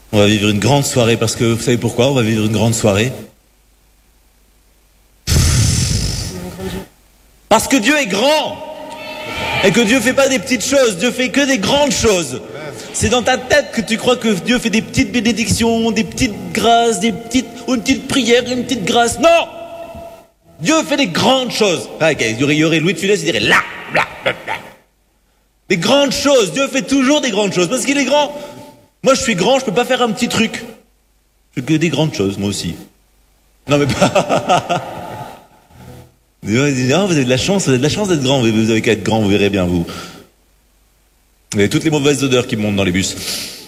On va vivre une grande soirée parce que vous savez pourquoi on va vivre une grande soirée? Parce que Dieu est grand et que Dieu fait pas des petites choses, Dieu fait que des grandes choses. C'est dans ta tête que tu crois que Dieu fait des petites bénédictions, des petites grâces, ou une petite prière, une petite grâce. Non! Dieu fait des grandes choses. Ah, okay. Il y aurait Louis de Funès, il dirait là, là, là, là. Des grandes choses. Dieu fait toujours des grandes choses parce qu'il est grand. Moi, je suis grand, je peux pas faire un petit truc. Je fais que des grandes choses, moi aussi. Non, mais pas. Dieu dit, oh, vous avez de la chance d'être grand. Vous avez qu'à être grand, vous verrez bien, vous. Vous avez toutes les mauvaises odeurs qui montent dans les bus.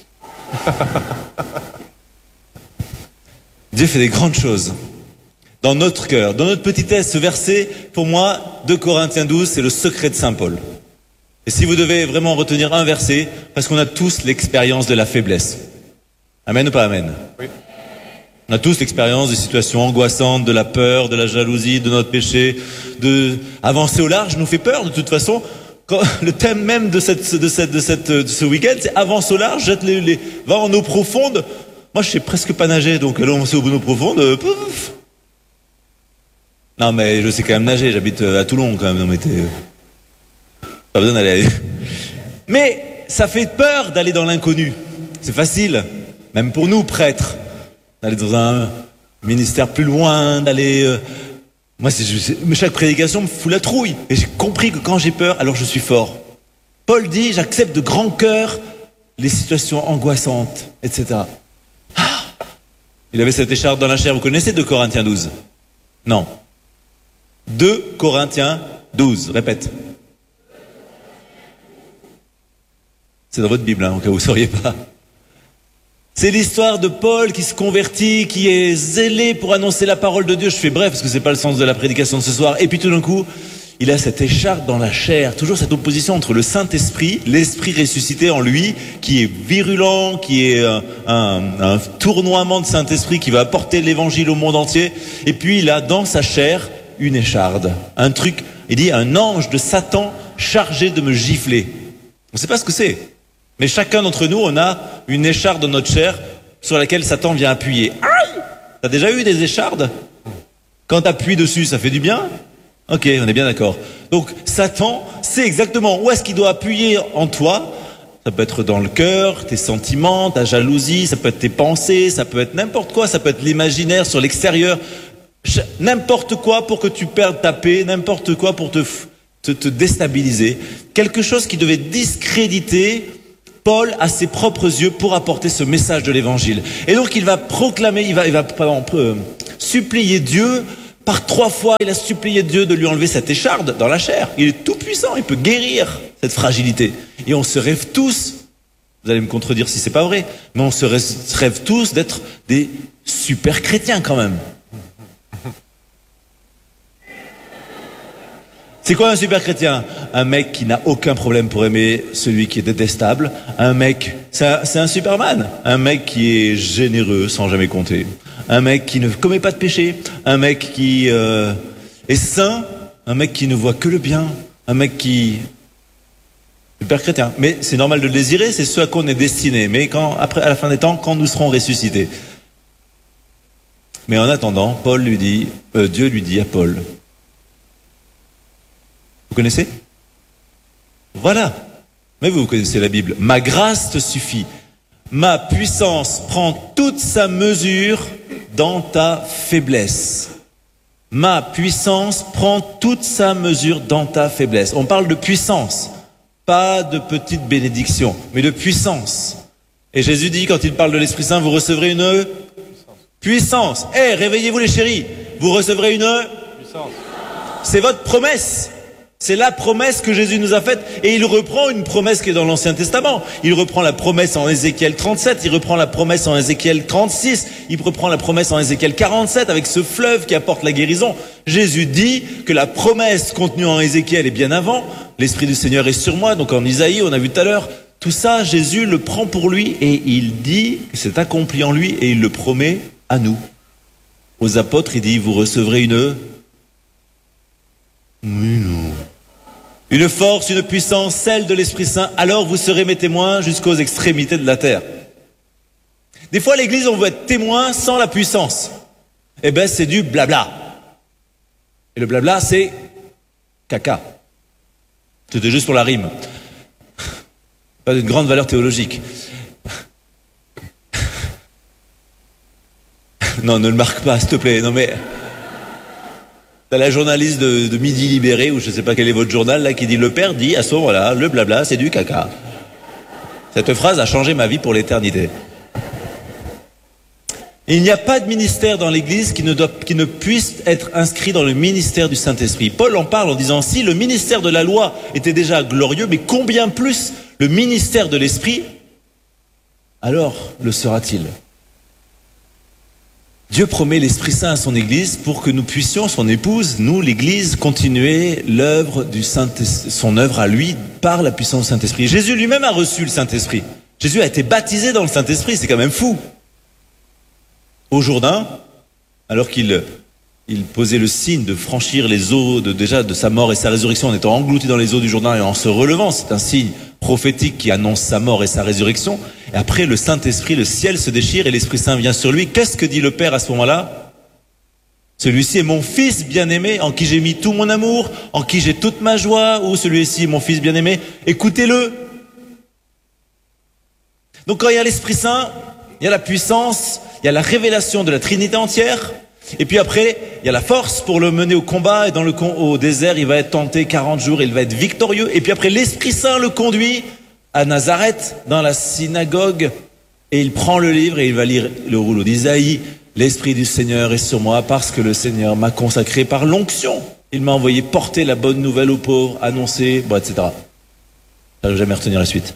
Dieu fait des grandes choses. Dans notre cœur, dans notre petitesse, ce verset, pour moi, 2 Corinthiens 12, c'est le secret de Saint Paul. Et si vous devez vraiment retenir un verset, parce qu'on a tous l'expérience de la faiblesse. Amen ou pas amen? Oui. On a tous l'expérience des situations angoissantes, de la peur, de la jalousie, de notre péché, de avancer au large nous fait peur de toute façon. Quand, le thème même de ce week-end, c'est avance au large, jette va en eau profonde. Moi, je sais presque pas nager, donc là, on va au bout de eau profonde. Pouf. Non, mais je sais quand même nager. J'habite à Toulon quand même. Non, mais pas besoin d'aller. Mais ça fait peur d'aller dans l'inconnu. C'est facile, même pour nous prêtres, d'aller dans un ministère plus loin, d'aller. Moi, chaque prédication me fout la trouille. Et j'ai compris que quand j'ai peur, alors je suis fort. Paul dit, j'accepte de grand cœur les situations angoissantes, etc. Ah, il avait cette écharpe dans la chair. Vous connaissez 2 Corinthiens 12? Non. 2 Corinthiens 12. Répète. C'est dans votre Bible, hein, au cas où vous ne sauriez pas. C'est l'histoire de Paul qui se convertit, qui est zélé pour annoncer la parole de Dieu. Je fais bref parce que c'est pas le sens de la prédication de ce soir. Et puis tout d'un coup, il a cette écharpe dans la chair. Toujours cette opposition entre le Saint-Esprit, l'Esprit ressuscité en lui, qui est virulent, qui est un tournoiement de Saint-Esprit qui va apporter l'évangile au monde entier. Et puis il a dans sa chair une écharde. Un truc, il dit, un ange de Satan chargé de me gifler. On ne sait pas ce que c'est. Mais chacun d'entre nous, on a une écharde dans notre chair sur laquelle Satan vient appuyer. Aïe! T'as déjà eu des échardes? Quand t'appuies dessus, ça fait du bien? Ok, on est bien d'accord. Donc Satan sait exactement où est-ce qu'il doit appuyer en toi. Ça peut être dans le cœur, tes sentiments, ta jalousie, ça peut être tes pensées, ça peut être n'importe quoi, ça peut être l'imaginaire sur l'extérieur. N'importe quoi pour que tu perdes ta paix, n'importe quoi pour te déstabiliser. Quelque chose qui devait discréditer Paul à ses propres yeux pour apporter ce message de l'évangile. Et donc il va proclamer, il va supplier Dieu. Par 3 fois, il a supplié Dieu de lui enlever cette écharde dans la chair. Il est tout puissant, il peut guérir cette fragilité. Et on se rêve tous, vous allez me contredire si c'est pas vrai, mais on se rêve tous d'être des super chrétiens quand même. C'est quoi un super chrétien? Un mec qui n'a aucun problème pour aimer celui qui est détestable. Un mec, c'est un Superman. Un mec qui est généreux sans jamais compter. Un mec qui ne commet pas de péché. Un mec qui est saint. Un mec qui ne voit que le bien. Un mec qui... Super chrétien. Mais c'est normal de le désirer, c'est ce à quoi on est destiné. Mais après, à la fin des temps, quand nous serons ressuscités. Mais en attendant, Dieu lui dit à Paul... Vous connaissez? Voilà. Mais vous connaissez la Bible. Ma grâce te suffit. Ma puissance prend toute sa mesure dans ta faiblesse. Ma puissance prend toute sa mesure dans ta faiblesse. On parle de puissance. Pas de petite bénédiction, mais de puissance. Et Jésus dit, quand il parle de l'Esprit Saint, vous recevrez une puissance. Réveillez-vous les chéris. Vous recevrez une puissance. C'est votre promesse. C'est la promesse que Jésus nous a faite. Et il reprend une promesse qui est dans l'Ancien Testament. Il reprend la promesse en Ézéchiel 37. Il reprend la promesse en Ézéchiel 36. Il reprend la promesse en Ézéchiel 47 avec ce fleuve qui apporte la guérison. Jésus dit que la promesse contenue en Ézéchiel est bien avant. L'Esprit du Seigneur est sur moi. Donc en Isaïe, on a vu tout à l'heure. Tout ça, Jésus le prend pour lui et il dit que c'est accompli en lui et il le promet à nous. Aux apôtres, il dit, vous recevrez une... Une force, une puissance, celle de l'Esprit Saint, alors vous serez mes témoins jusqu'aux extrémités de la terre. Des fois, l'église, on veut être témoin sans la puissance. Eh ben, c'est du blabla. Et le blabla, c'est caca. C'était juste pour la rime. Pas d'une grande valeur théologique. Non, ne le marque pas, s'il te plaît. Non, mais... T'as la journaliste de Midi Libéré, ou je sais pas quel est votre journal, là, qui dit « Le père dit, à ce moment-là, le blabla, c'est du caca. » Cette phrase a changé ma vie pour l'éternité. Il n'y a pas de ministère dans l'Église qui ne puisse être inscrit dans le ministère du Saint-Esprit. Paul en parle en disant, si le ministère de la loi était déjà glorieux, mais combien plus le ministère de l'Esprit, alors le sera-t-il? Dieu promet l'Esprit Saint à son Église pour que nous puissions, son épouse, nous, l'Église, continuer l'œuvre du Saint-Esprit, son œuvre à lui par la puissance du Saint-Esprit. Jésus lui-même a reçu le Saint-Esprit. Jésus a été baptisé dans le Saint-Esprit, c'est quand même fou. Au Jourdain, alors qu'il posait le signe de franchir les eaux déjà de sa mort et sa résurrection en étant englouti dans les eaux du Jourdain et en se relevant, c'est un signe prophétique qui annonce sa mort et sa résurrection. Et après, le Saint-Esprit, le ciel se déchire et l'Esprit Saint vient sur lui. Qu'est-ce que dit le Père à ce moment-là? Celui-ci est mon fils bien-aimé, en qui j'ai mis tout mon amour, en qui j'ai toute ma joie, ou celui-ci est mon fils bien-aimé, écoutez-le. Donc quand il y a l'Esprit Saint, il y a la puissance, il y a la révélation de la Trinité entière, et puis après, il y a la force pour le mener au combat, et au désert, il va être tenté 40 jours, il va être victorieux, et puis après, l'Esprit Saint le conduit à Nazareth, dans la synagogue, et il prend le livre et il va lire le rouleau d'Isaïe. L'Esprit du Seigneur est sur moi parce que le Seigneur m'a consacré par l'onction. Il m'a envoyé porter la bonne nouvelle aux pauvres, annoncer, etc. Je ne vais jamais retenir la suite.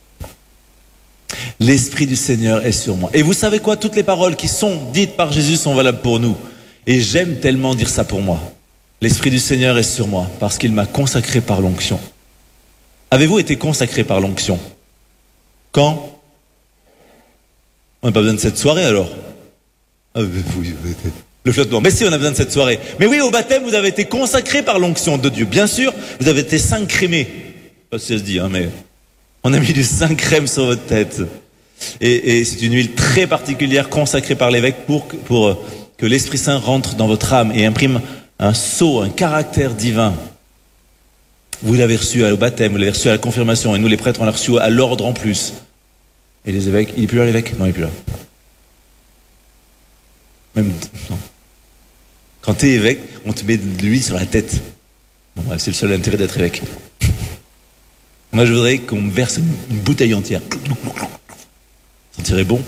L'Esprit du Seigneur est sur moi. Et vous savez quoi? Toutes les paroles qui sont dites par Jésus sont valables pour nous. Et j'aime tellement dire ça pour moi. L'Esprit du Seigneur est sur moi parce qu'il m'a consacré par l'onction. Avez-vous été consacré par l'onction? Quand? On n'a pas besoin de cette soirée alors. Le flottement. Mais si, on a besoin de cette soirée. Mais oui, au baptême, vous avez été consacré par l'onction de Dieu. Bien sûr, vous avez été Saint-crémé. Je sais pas si ça se dit, mais on a mis du Saint-crème sur votre tête. Et c'est une huile très particulière consacrée par l'évêque pour que l'Esprit Saint rentre dans votre âme et imprime un sceau, un caractère divin. Vous l'avez reçu au baptême, vous l'avez reçu à la confirmation, et nous les prêtres on l'a reçu à l'ordre en plus. Et les évêques, il n'est plus là l'évêque? Non, il n'est plus là. Même, non. Quand tu es évêque, on te met de l'huile sur la tête. Bon, c'est le seul intérêt d'être évêque. Moi je voudrais qu'on me verse une bouteille entière. Ça sentirait bon.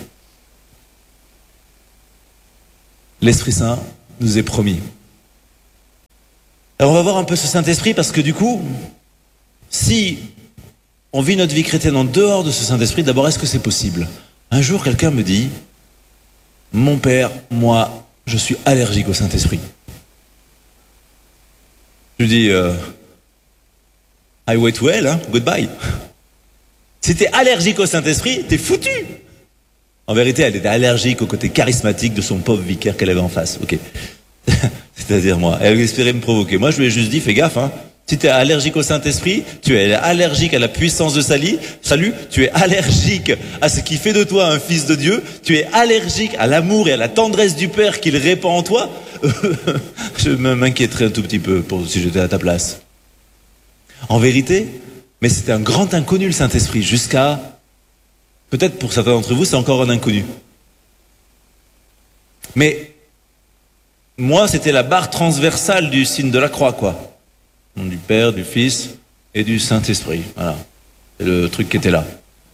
L'Esprit Saint nous est promis. Alors on va voir un peu ce Saint-Esprit parce que du coup, si on vit notre vie chrétienne en dehors de ce Saint-Esprit, d'abord est-ce que c'est possible? Un jour quelqu'un me dit, mon père, moi, je suis allergique au Saint-Esprit. Je lui dis, highway to hell, hein, goodbye. Si t'es allergique au Saint-Esprit, t'es foutu. En vérité, elle était allergique au côté charismatique de son pauvre vicaire qu'elle avait en face. Ok. C'est-à-dire moi. Elle espérait me provoquer. Moi, je lui ai juste dit, fais gaffe, hein. Si tu es allergique au Saint-Esprit, tu es allergique à la puissance de salut, tu es allergique à ce qui fait de toi un fils de Dieu, tu es allergique à l'amour et à la tendresse du Père qu'il répand en toi, je m'inquiéterais un tout petit peu si j'étais à ta place. En vérité, mais c'était un grand inconnu le Saint-Esprit, jusqu'à, peut-être pour certains d'entre vous, c'est encore un inconnu. Mais moi, c'était la barre transversale du signe de la croix, quoi. Du Père, du Fils et du Saint-Esprit. Voilà. C'est le truc qui était là.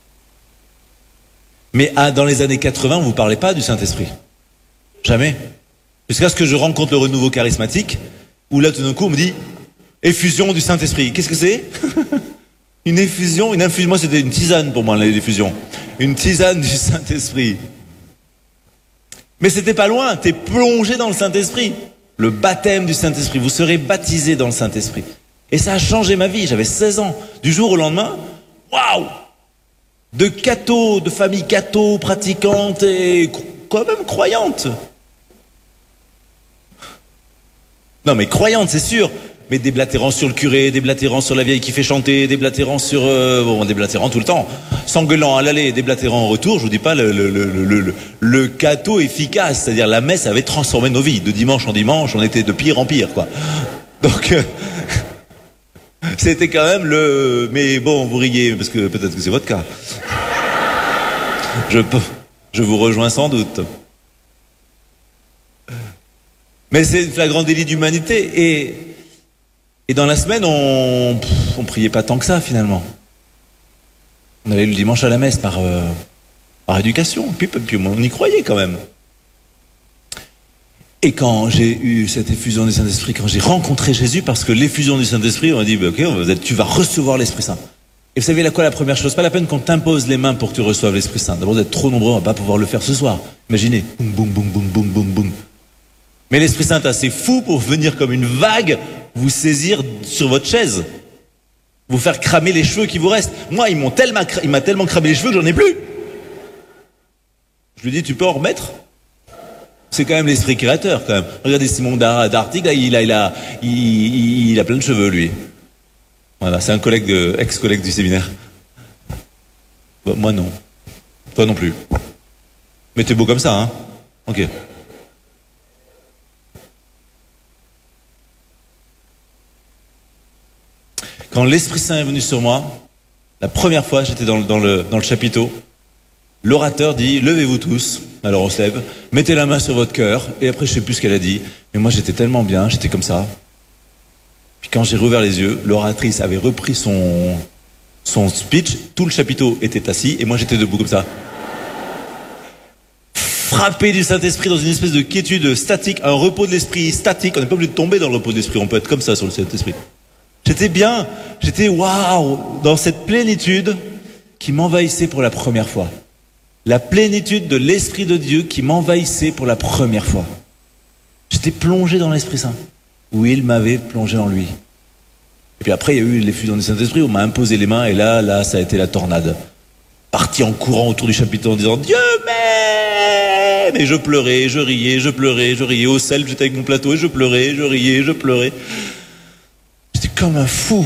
Mais dans les années 80, on ne vous parlait pas du Saint-Esprit. Jamais. Jusqu'à ce que je rencontre le renouveau charismatique, où là, tout d'un coup, on me dit effusion du Saint-Esprit. Qu'est-ce que c'est? Une effusion, une infusion. Moi, c'était une tisane pour moi, l'effusion. Une tisane du Saint-Esprit. Mais c'était pas loin, t'es plongé dans le Saint-Esprit. Le baptême du Saint-Esprit, vous serez baptisé dans le Saint-Esprit. Et ça a changé ma vie, j'avais 16 ans. Du jour au lendemain, waouh! De catho, de famille catho, pratiquante et quand même croyante. Non mais croyante, c'est sûr. Mais déblatérant sur le curé, déblatérant sur la vieille qui fait chanter, déblatérant sur... déblatérant tout le temps. S'engueulant à l'aller, déblatérant en retour, je vous dis pas le cateau efficace. C'est-à-dire la messe avait transformé nos vies. De dimanche en dimanche, on était de pire en pire, quoi. Donc... c'était quand même le... Mais bon, vous riez, parce que peut-être que c'est votre cas. Je vous rejoins sans doute. Mais c'est une flagrante délit d'humanité. Et dans la semaine, on priait pas tant que ça, finalement. On allait le dimanche à la messe par éducation. Puis on y croyait quand même. Et quand j'ai eu cette effusion du Saint-Esprit, quand j'ai rencontré Jésus, parce que l'effusion du Saint-Esprit, on m'a dit, ok, tu vas recevoir l'Esprit Saint. Et vous savez quoi la première chose? Pas la peine qu'on t'impose les mains pour que tu reçoives l'Esprit Saint. D'abord, vous êtes trop nombreux, on va pas pouvoir le faire ce soir. Imaginez, boum, boum, boum, boum, boum, boum, boum. Mais l'Esprit Saint est assez fou pour venir comme une vague, vous saisir sur votre chaise, vous faire cramer les cheveux qui vous restent. Moi, il m'a tellement cramé les cheveux que j'en ai plus. Je lui dis, tu peux en remettre? C'est quand même l'esprit créateur, quand même. Regardez Simon d'Artigue, là, il a plein de cheveux, lui. Voilà, c'est un ex-collègue du séminaire. Bah, moi, non. Toi non plus. Mais t'es beau comme ça, hein? Ok. Quand l'Esprit Saint est venu sur moi, la première fois, j'étais dans le chapiteau, l'orateur dit, levez-vous tous. Alors on se lève, mettez la main sur votre cœur, et après je sais plus ce qu'elle a dit, mais moi j'étais tellement bien, j'étais comme ça. Puis quand j'ai rouvert les yeux, l'oratrice avait repris son speech, tout le chapiteau était assis, et moi j'étais debout comme ça. Frappé du Saint-Esprit dans une espèce de quiétude statique, un repos de l'esprit statique, on n'est pas obligé de tomber dans le repos de l'esprit, on peut être comme ça sur le Saint-Esprit. J'étais bien, j'étais waouh, dans cette plénitude qui m'envahissait pour la première fois. La plénitude de l'Esprit de Dieu qui m'envahissait pour la première fois. J'étais plongé dans l'Esprit Saint, où il m'avait plongé en lui. Et puis après, il y a eu l'effusion du Saint-Esprit, où on m'a imposé les mains, et là, ça a été la tornade. Parti en courant autour du chapiteau en disant « Dieu m'aime !» Et je pleurais, je riais, je pleurais, je riais. Au sel, j'étais avec mon plateau, et je pleurais, je riais, je pleurais. J'étais comme un fou.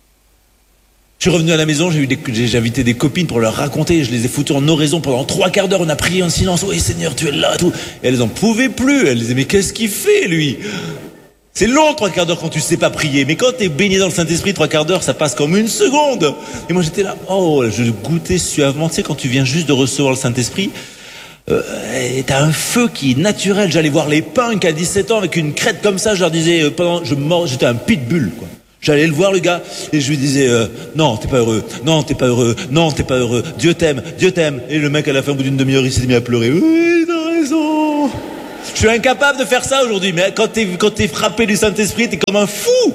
Je suis revenu à la maison, j'ai invité des copines pour leur raconter, je les ai foutues en oraison pendant 3 quarts d'heure, on a prié en silence, oui Seigneur, tu es là, tout. Et elles en pouvaient plus, elles disaient, mais qu'est-ce qu'il fait, lui? C'est long 3 quarts d'heure quand tu sais pas prier, mais quand t'es baigné dans le Saint-Esprit, 3 quarts d'heure, ça passe comme une seconde. Et moi j'étais là, je goûtais suavement, tu sais, quand tu viens juste de recevoir le Saint-Esprit, t'as un feu qui est naturel. J'allais voir les punks à 17 ans avec une crête comme ça, je leur disais, j'étais un pitbull, quoi. J'allais le voir, le gars, et je lui disais, non, t'es pas heureux, non, t'es pas heureux, non, t'es pas heureux, Dieu t'aime, Dieu t'aime. Et le mec, à la fin, au bout d'une demi-heure, il s'est mis à pleurer. Oui, t'as raison. Je suis incapable de faire ça aujourd'hui, mais quand t'es frappé du Saint-Esprit, t'es comme un fou.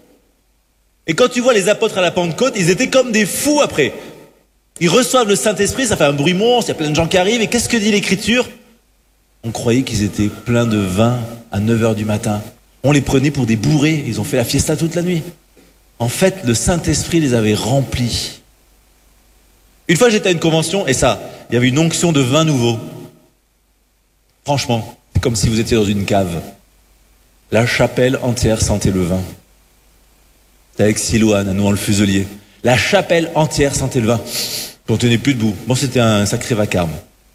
Et quand tu vois les apôtres à la Pentecôte, ils étaient comme des fous après. Ils reçoivent le Saint-Esprit, ça fait un bruit monstre, il y a plein de gens qui arrivent, et qu'est-ce que dit l'Écriture? On croyait qu'ils étaient pleins de vin à 9h du matin. On les prenait pour des bourrés, ils ont fait la fiesta toute la nuit. En fait, le Saint-Esprit les avait remplis. Une fois, j'étais à une convention, et il y avait une onction de vin nouveau. Franchement, c'est comme si vous étiez dans une cave. La chapelle entière sentait le vin. C'était avec Silouane, à Nouan-le-Fuselier. La chapelle entière sentait le vin. On tenait plus debout. Bon, c'était un sacré vacarme.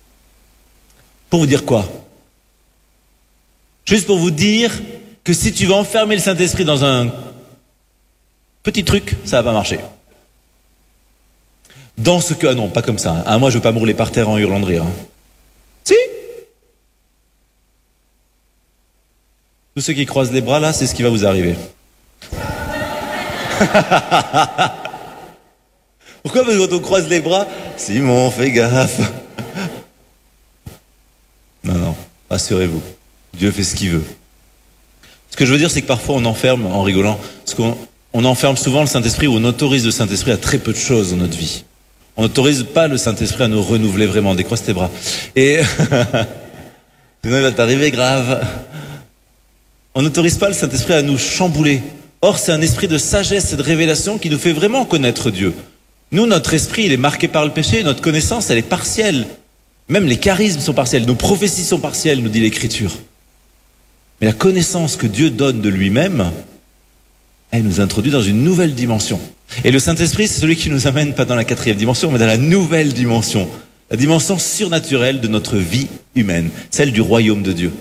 Pour vous dire quoi? Juste pour vous dire que si tu veux enfermer le Saint-Esprit dans un petit truc, ça va pas marcher. Dans ce que... Ah non, pas comme ça. Ah, moi, je veux pas me rouler par terre en hurlant de rire. Si. Tous ceux qui croisent les bras, là, c'est ce qui va vous arriver. Pourquoi? Parce que quand on croise les bras, Simon, fais gaffe. Non, rassurez-vous. Dieu fait ce qu'il veut. Ce que je veux dire, c'est que parfois on enferme, en rigolant, parce qu'on enferme souvent le Saint-Esprit, ou on autorise le Saint-Esprit à très peu de choses dans notre vie. On n'autorise pas le Saint-Esprit à nous renouveler vraiment. Décroise tes bras. Et sinon il va t'arriver grave. On n'autorise pas le Saint-Esprit à nous chambouler. Or, c'est un esprit de sagesse et de révélation qui nous fait vraiment connaître Dieu. Nous, notre esprit, il est marqué par le péché, notre connaissance, elle est partielle. Même les charismes sont partiels, nos prophéties sont partielles, nous dit l'Écriture. Mais la connaissance que Dieu donne de lui-même, Elle nous introduit dans une nouvelle dimension. Et le Saint-Esprit, c'est celui qui nous amène pas dans la 4e dimension, mais dans la nouvelle dimension. La dimension surnaturelle de notre vie humaine, celle du royaume de Dieu.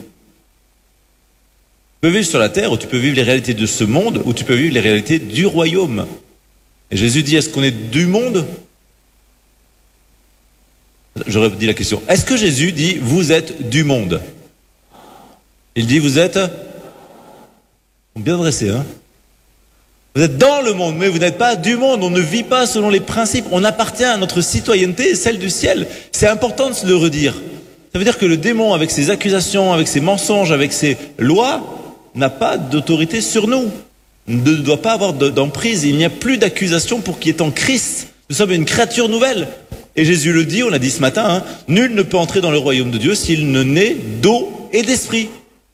Tu peux vivre sur la terre, ou tu peux vivre les réalités de ce monde, ou tu peux vivre les réalités du royaume. Et Jésus dit, est-ce qu'on est du monde ? J'aurais dit la question. Est-ce que Jésus dit, vous êtes du monde ? Il dit, vous êtes bien dressé, hein ? Vous êtes dans le monde, mais vous n'êtes pas du monde. On ne vit pas selon les principes. On appartient à notre citoyenneté, celle du ciel. C'est important de se le redire. Ça veut dire que le démon, avec ses accusations, avec ses mensonges, avec ses lois, n'a pas d'autorité sur nous. Ne doit pas avoir d'emprise. Il n'y a plus d'accusation pour qui est en Christ. Nous sommes une créature nouvelle. Et Jésus le dit, on l'a dit ce matin, hein, nul ne peut entrer dans le royaume de Dieu s'il ne naît d'eau et d'esprit.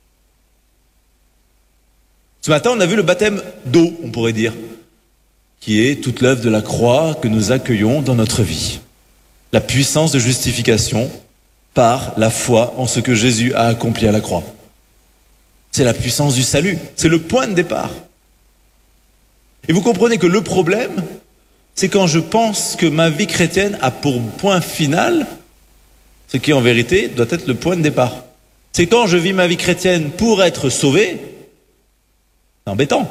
Ce matin, on a vu le baptême d'eau, on pourrait dire, qui est toute l'œuvre de la croix que nous accueillons dans notre vie. La puissance de justification par la foi en ce que Jésus a accompli à la croix. C'est la puissance du salut, c'est le point de départ. Et vous comprenez que le problème, c'est quand je pense que ma vie chrétienne a pour point final ce qui en vérité doit être le point de départ. C'est quand je vis ma vie chrétienne pour être sauvé. C'est embêtant.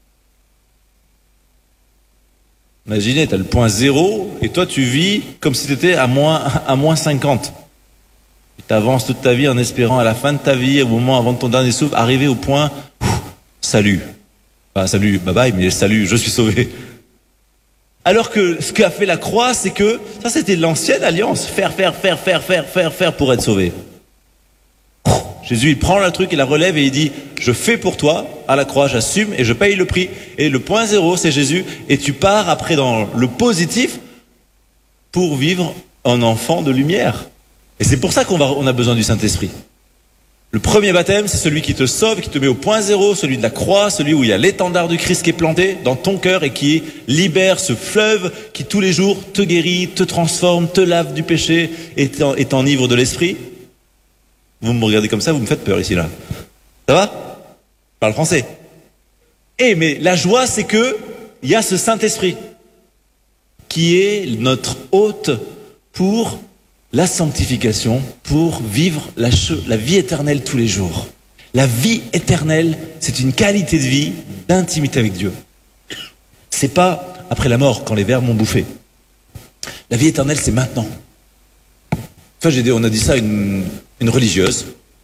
Imaginez, tu as le point 0 et toi tu vis comme si tu étais à moins 50. Tu avances toute ta vie en espérant à la fin de ta vie, au moment avant de ton dernier souffle, arriver au point salut. Enfin, salut, bye bye, mais salut, je suis sauvé. Alors que ce qu'a fait la croix, c'est que ça c'était l'ancienne alliance, faire pour être sauvé. Jésus, il prend le truc, il la relève et il dit, je fais pour toi, à la croix, j'assume et je paye le prix. Et le point 0, c'est Jésus. Et tu pars après dans le positif pour vivre un enfant de lumière. Et c'est pour ça qu'on a besoin du Saint-Esprit. Le premier baptême, c'est celui qui te sauve, qui te met au point 0, celui de la croix, celui où il y a l'étendard du Christ qui est planté dans ton cœur et qui libère ce fleuve qui tous les jours te guérit, te transforme, te lave du péché et t'enivre de l'esprit. Vous me regardez comme ça, vous me faites peur ici, là. Ça va ? Je parle français. Mais la joie, c'est que il y a ce Saint-Esprit qui est notre hôte pour la sanctification, pour vivre la vie éternelle tous les jours. La vie éternelle, c'est une qualité de vie d'intimité avec Dieu. C'est pas après la mort, quand les vers m'ont bouffé. La vie éternelle, c'est maintenant. Enfin, on a dit ça à une religieuse,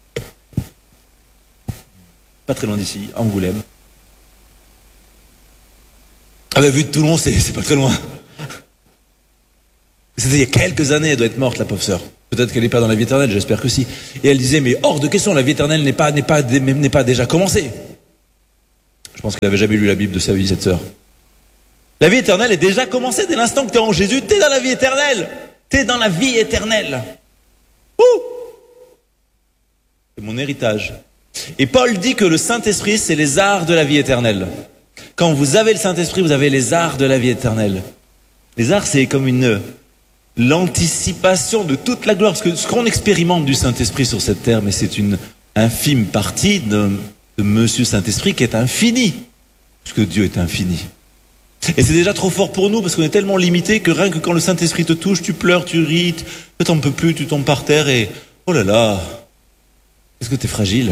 pas très loin d'ici, à Angoulême. Ah ben vu de Toulon, c'est pas très loin. C'était il y a quelques années, elle doit être morte, la pauvre sœur. Peut-être qu'elle n'est pas dans la vie éternelle, j'espère que si. Et elle disait, mais hors de question, la vie éternelle n'est pas déjà commencée. Je pense qu'elle n'avait jamais lu la Bible de sa vie, cette sœur. La vie éternelle est déjà commencée dès l'instant que tu es en Jésus, tu es dans la vie éternelle. Tu es dans la vie éternelle. C'est mon héritage. Et Paul dit que le Saint-Esprit, c'est les arts de la vie éternelle. Quand vous avez le Saint-Esprit, vous avez les arts de la vie éternelle. Les arts, c'est comme l'anticipation de toute la gloire. Parce que ce qu'on expérimente du Saint-Esprit sur cette terre, mais c'est une infime partie de Monsieur Saint-Esprit qui est infini. Puisque Dieu est infini. Et c'est déjà trop fort pour nous parce qu'on est tellement limité que rien que quand le Saint-Esprit te touche, tu pleures, tu ris, tu t'en peux plus, tu tombes par terre et oh là là, est-ce que t'es fragile?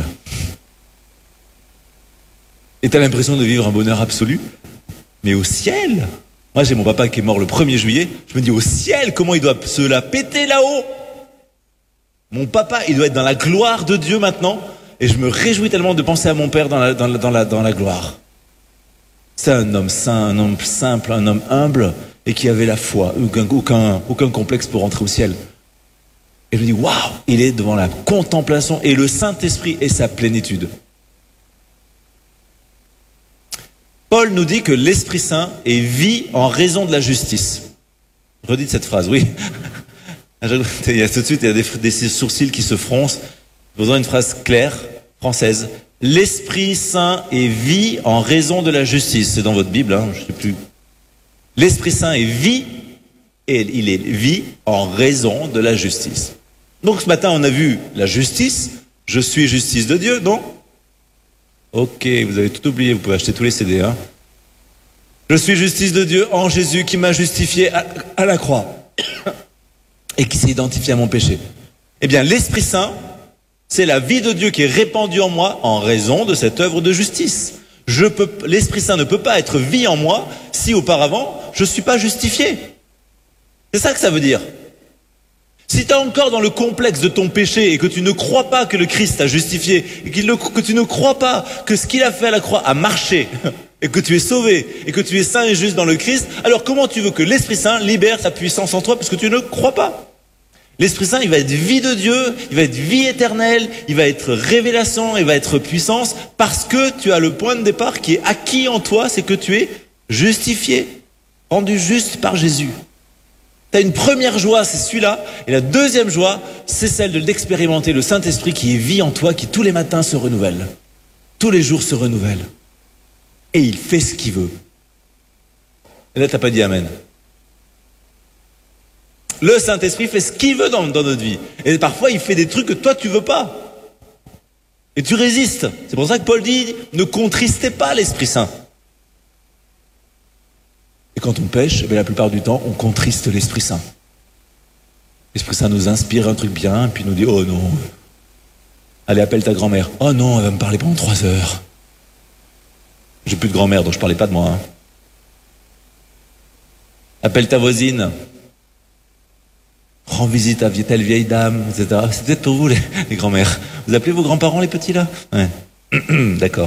Et t'as l'impression de vivre un bonheur absolu. Mais au ciel, moi j'ai mon papa qui est mort le 1er juillet, je me dis au ciel, comment il doit se la péter là-haut? Mon papa, il doit être dans la gloire de Dieu maintenant et je me réjouis tellement de penser à mon père dans la gloire. C'est un homme saint, un homme simple, un homme humble et qui avait la foi, aucun complexe pour entrer au ciel. Et je me dis, waouh, il est devant la contemplation et le Saint-Esprit et sa plénitude. Paul nous dit que l'Esprit Saint est vie en raison de la justice. Redites cette phrase, oui. Il y a tout de suite des sourcils qui se froncent. Faisons une phrase claire, française. L'Esprit Saint est vie en raison de la justice. C'est dans votre Bible, je ne sais plus. L'Esprit Saint est vie et il est vie en raison de la justice. Donc ce matin, on a vu la justice. Je suis justice de Dieu, non? Ok, vous avez tout oublié, vous pouvez acheter tous les CD. Je suis justice de Dieu en Jésus qui m'a justifié à la croix et qui s'est identifié à mon péché. Eh bien, l'Esprit Saint, c'est la vie de Dieu qui est répandue en moi en raison de cette œuvre de justice. L'Esprit Saint ne peut pas être vie en moi si auparavant je ne suis pas justifié. C'est ça que ça veut dire. Si tu es encore dans le complexe de ton péché et que tu ne crois pas que le Christ t'a justifié, et que tu ne crois pas que ce qu'il a fait à la croix a marché, et que tu es sauvé, et que tu es saint et juste dans le Christ, alors comment tu veux que l'Esprit Saint libère sa puissance en toi puisque tu ne crois pas? L'Esprit Saint, il va être vie de Dieu, il va être vie éternelle, il va être révélation, il va être puissance, parce que tu as le point de départ qui est acquis en toi, c'est que tu es justifié, rendu juste par Jésus. Tu as une première joie, c'est celui-là, et la deuxième joie, c'est celle d'expérimenter le Saint-Esprit qui est vie en toi, qui tous les matins se renouvelle, tous les jours se renouvelle, et il fait ce qu'il veut. Et là, tu n'as pas dit Amen. Le Saint-Esprit fait ce qu'il veut dans notre vie. Et parfois, il fait des trucs que toi, tu veux pas. Et tu résistes. C'est pour ça que Paul dit, ne contristez pas l'Esprit Saint. Et quand on pêche, la plupart du temps, on contriste l'Esprit Saint. L'Esprit Saint nous inspire un truc bien, puis nous dit, oh non, allez, appelle ta grand-mère. Oh non, elle va me parler pendant 3 heures. J'ai plus de grand-mère, donc je parlais pas de moi. Appelle ta voisine. Rends visite à telle vieille dame, etc. C'est peut-être pour vous, les grands-mères. Vous appelez vos grands-parents, les petits, là? Ouais. D'accord.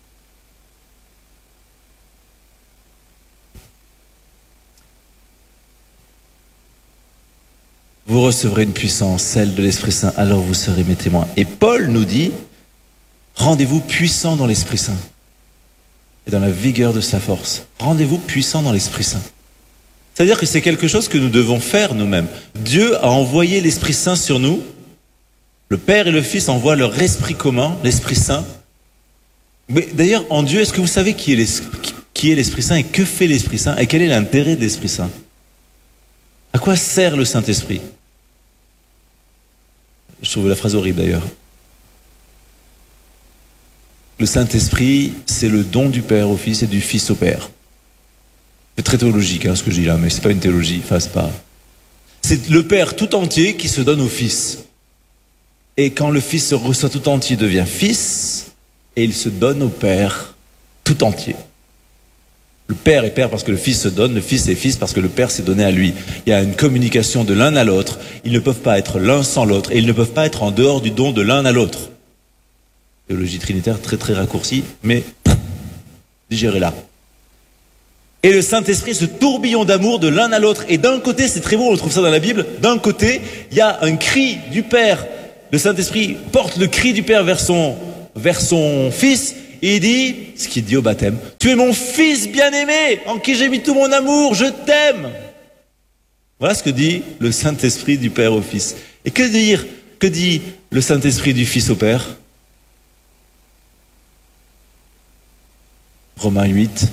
Vous recevrez une puissance, celle de l'Esprit Saint, alors vous serez mes témoins. Et Paul nous dit, rendez-vous puissant dans l'Esprit Saint et dans la vigueur de sa force. Rendez-vous puissant dans l'Esprit Saint. C'est-à-dire que c'est quelque chose que nous devons faire nous-mêmes. Dieu a envoyé l'Esprit Saint sur nous. Le Père et le Fils envoient leur esprit commun, l'Esprit Saint. Mais d'ailleurs, en Dieu, est-ce que vous savez qui est l'Esprit Saint et que fait l'Esprit Saint et quel est l'intérêt de l'Esprit Saint? À quoi sert le Saint-Esprit? Je trouve la phrase horrible d'ailleurs. Le Saint-Esprit, c'est le don du Père au Fils et du Fils au Père. C'est très théologique ce que je dis là, mais c'est pas une théologie, c'est pas. C'est le Père tout entier qui se donne au Fils. Et quand le Fils se reçoit tout entier, il devient Fils, et il se donne au Père tout entier. Le Père est Père parce que le Fils se donne, le Fils est Fils parce que le Père s'est donné à lui. Il y a une communication de l'un à l'autre, ils ne peuvent pas être l'un sans l'autre, et ils ne peuvent pas être en dehors du don de l'un à l'autre. Théologie trinitaire très très raccourcie, mais digérez-la. Et le Saint-Esprit, ce tourbillon d'amour de l'un à l'autre. Et d'un côté, c'est très beau, on trouve ça dans la Bible, d'un côté, il y a un cri du Père. Le Saint-Esprit porte le cri du Père vers son Fils, et il dit, ce qu'il dit au baptême, « Tu es mon Fils bien-aimé, en qui j'ai mis tout mon amour, je t'aime !» Voilà ce que dit le Saint-Esprit du Père au Fils. Et que dit le Saint-Esprit du Fils au Père? Romains 8.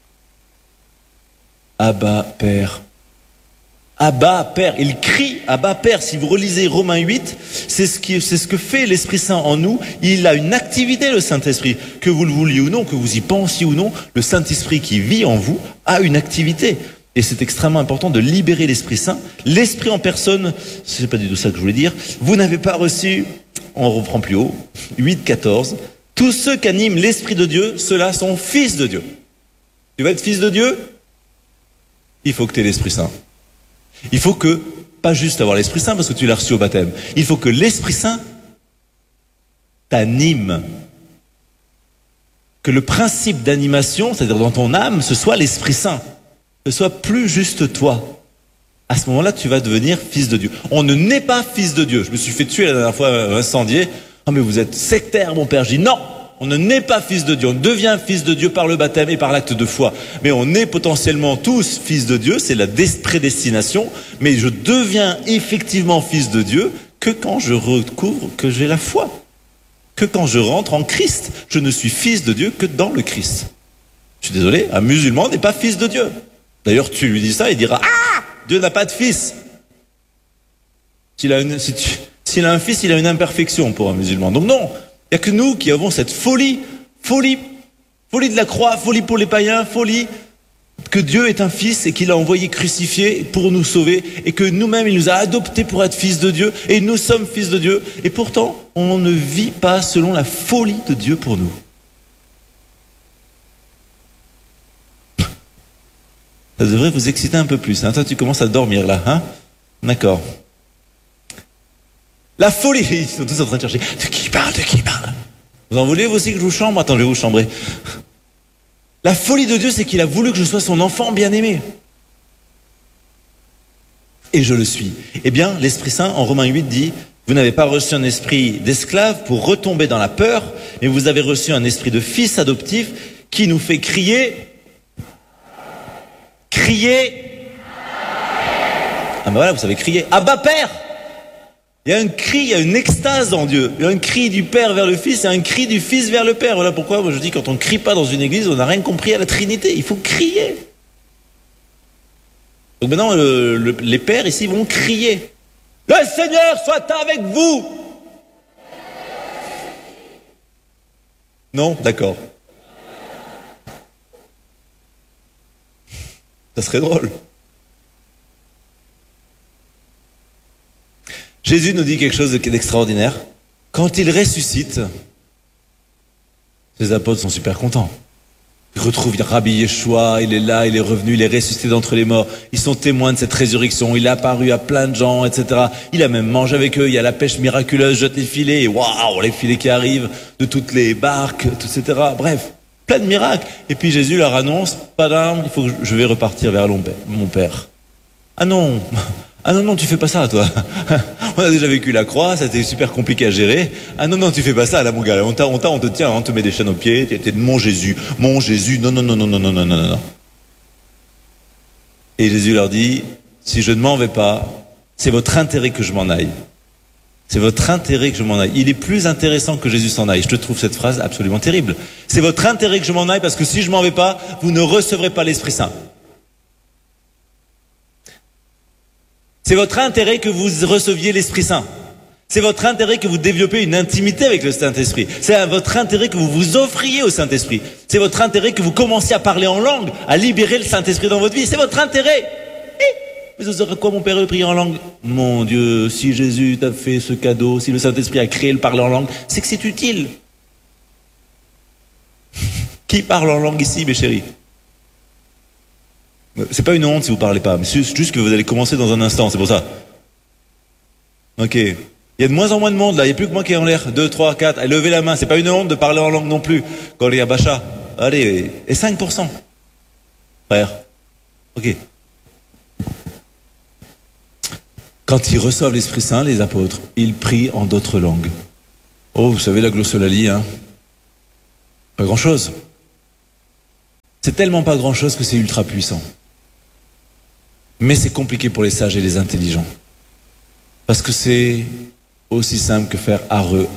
Abba, Père. Abba, Père. Il crie Abba, Père. Si vous relisez Romains 8, c'est ce que fait l'Esprit Saint en nous. Il a une activité, le Saint-Esprit. Que vous le vouliez ou non, que vous y pensiez ou non, le Saint-Esprit qui vit en vous a une activité. Et c'est extrêmement important de libérer l'Esprit Saint. L'Esprit en personne, c'est pas du tout ça que je voulais dire. Vous n'avez pas reçu, on reprend plus haut, 8, 14. Tous ceux qu'anime l'Esprit de Dieu, ceux-là sont fils de Dieu. Tu veux être fils de Dieu? Il faut que tu aies l'Esprit Saint. Il faut que, pas juste avoir l'Esprit Saint parce que tu l'as reçu au baptême, il faut que l'Esprit Saint t'anime. Que le principe d'animation, c'est-à-dire dans ton âme, ce soit l'Esprit Saint. Ce soit plus juste toi. À ce moment-là, tu vas devenir fils de Dieu. On ne naît pas fils de Dieu. Je me suis fait tuer la dernière fois, incendié. Ah mais vous êtes sectaire, mon père. Je dis non. On ne naît pas fils de Dieu, on devient fils de Dieu par le baptême et par l'acte de foi. Mais on est potentiellement tous fils de Dieu, c'est la prédestination. Mais je deviens effectivement fils de Dieu que quand je recouvre, que j'ai la foi. Que quand je rentre en Christ, je ne suis fils de Dieu que dans le Christ. Je suis désolé, un musulman n'est pas fils de Dieu. D'ailleurs, tu lui dis ça, il dira « Ah, Dieu n'a pas de fils !» S'il a un fils, il a une imperfection pour un musulman. Donc non. Il n'y a que nous qui avons cette folie de la croix, folie pour les païens, folie que Dieu est un fils et qu'il a envoyé crucifié pour nous sauver et que nous-mêmes, il nous a adoptés pour être fils de Dieu et nous sommes fils de Dieu. Et pourtant, on ne vit pas selon la folie de Dieu pour nous. Ça devrait vous exciter un peu plus. Hein. Toi, tu commences à dormir là. Hein. D'accord. La folie. Ils sont tous en train de chercher. De qui il parle? De qui il parle? Vous en voulez vous aussi que je vous chambre? Attends, je vais vous chambrer. La folie de Dieu, c'est qu'il a voulu que je sois son enfant bien-aimé. Et je le suis. Eh bien, l'Esprit Saint, en Romains 8, dit, vous n'avez pas reçu un esprit d'esclave pour retomber dans la peur, mais vous avez reçu un esprit de fils adoptif qui nous fait crier. Ah ben voilà, vous savez crier. Abba Père! Il y a un cri, il y a une extase en Dieu. Il y a un cri du Père vers le Fils et un cri du Fils vers le Père. Voilà pourquoi moi je dis quand on ne crie pas dans une église, on n'a rien compris à la Trinité. Il faut crier. Donc maintenant, les pères ici vont crier. Le Seigneur soit avec vous. Non, d'accord. Ça serait drôle. Jésus nous dit quelque chose d'extraordinaire. Quand il ressuscite, les apôtres sont super contents. Ils retrouvent Rabbi Yeshua, il est là, il est revenu, il est ressuscité d'entre les morts. Ils sont témoins de cette résurrection, il est apparu à plein de gens, etc. Il a même mangé avec eux, il y a la pêche miraculeuse, jette les filets, et waouh, les filets qui arrivent de toutes les barques, etc. Bref, plein de miracles. Et puis Jésus leur annonce, padam, il faut que je vais repartir vers mon Père. Ah non, tu fais pas ça, toi. On a déjà vécu la croix, ça a été super compliqué à gérer. Ah non, tu fais pas ça, là, mon gars. On te tient, on te met des chaînes aux pieds, t'es mon Jésus, non. Et Jésus leur dit, si je ne m'en vais pas, c'est votre intérêt que je m'en aille. C'est votre intérêt que je m'en aille. Il est plus intéressant que Jésus s'en aille. Je te trouve cette phrase absolument terrible. C'est votre intérêt que je m'en aille parce que si je m'en vais pas, vous ne recevrez pas l'Esprit Saint. C'est votre intérêt que vous receviez l'Esprit Saint. C'est votre intérêt que vous développez une intimité avec le Saint-Esprit. C'est votre intérêt que vous vous offriez au Saint-Esprit. C'est votre intérêt que vous commenciez à parler en langue, à libérer le Saint-Esprit dans votre vie. C'est votre intérêt. Mais ça sert à quoi mon Père de prier en langue? Mon Dieu, si Jésus t'a fait ce cadeau, si le Saint-Esprit a créé le parler en langue, c'est que c'est utile. Qui parle en langue ici, mes chéris? C'est pas une honte si vous parlez pas, mais c'est juste que vous allez commencer dans un instant, c'est pour ça. Ok. Il y a de moins en moins de monde là, il n'y a plus que moi qui est en l'air. 2, 3, 4, allez, levez la main, c'est pas une honte de parler en langue non plus. Quand il y a Bacha, allez, et 5%. Frère. Ok. Quand ils reçoivent l'Esprit Saint, les apôtres, ils prient en d'autres langues. Oh, vous savez la glossolalie, hein? Pas grand chose. C'est tellement pas grand chose que c'est ultra puissant. Mais c'est compliqué pour les sages et les intelligents. Parce que c'est aussi simple que faire areux.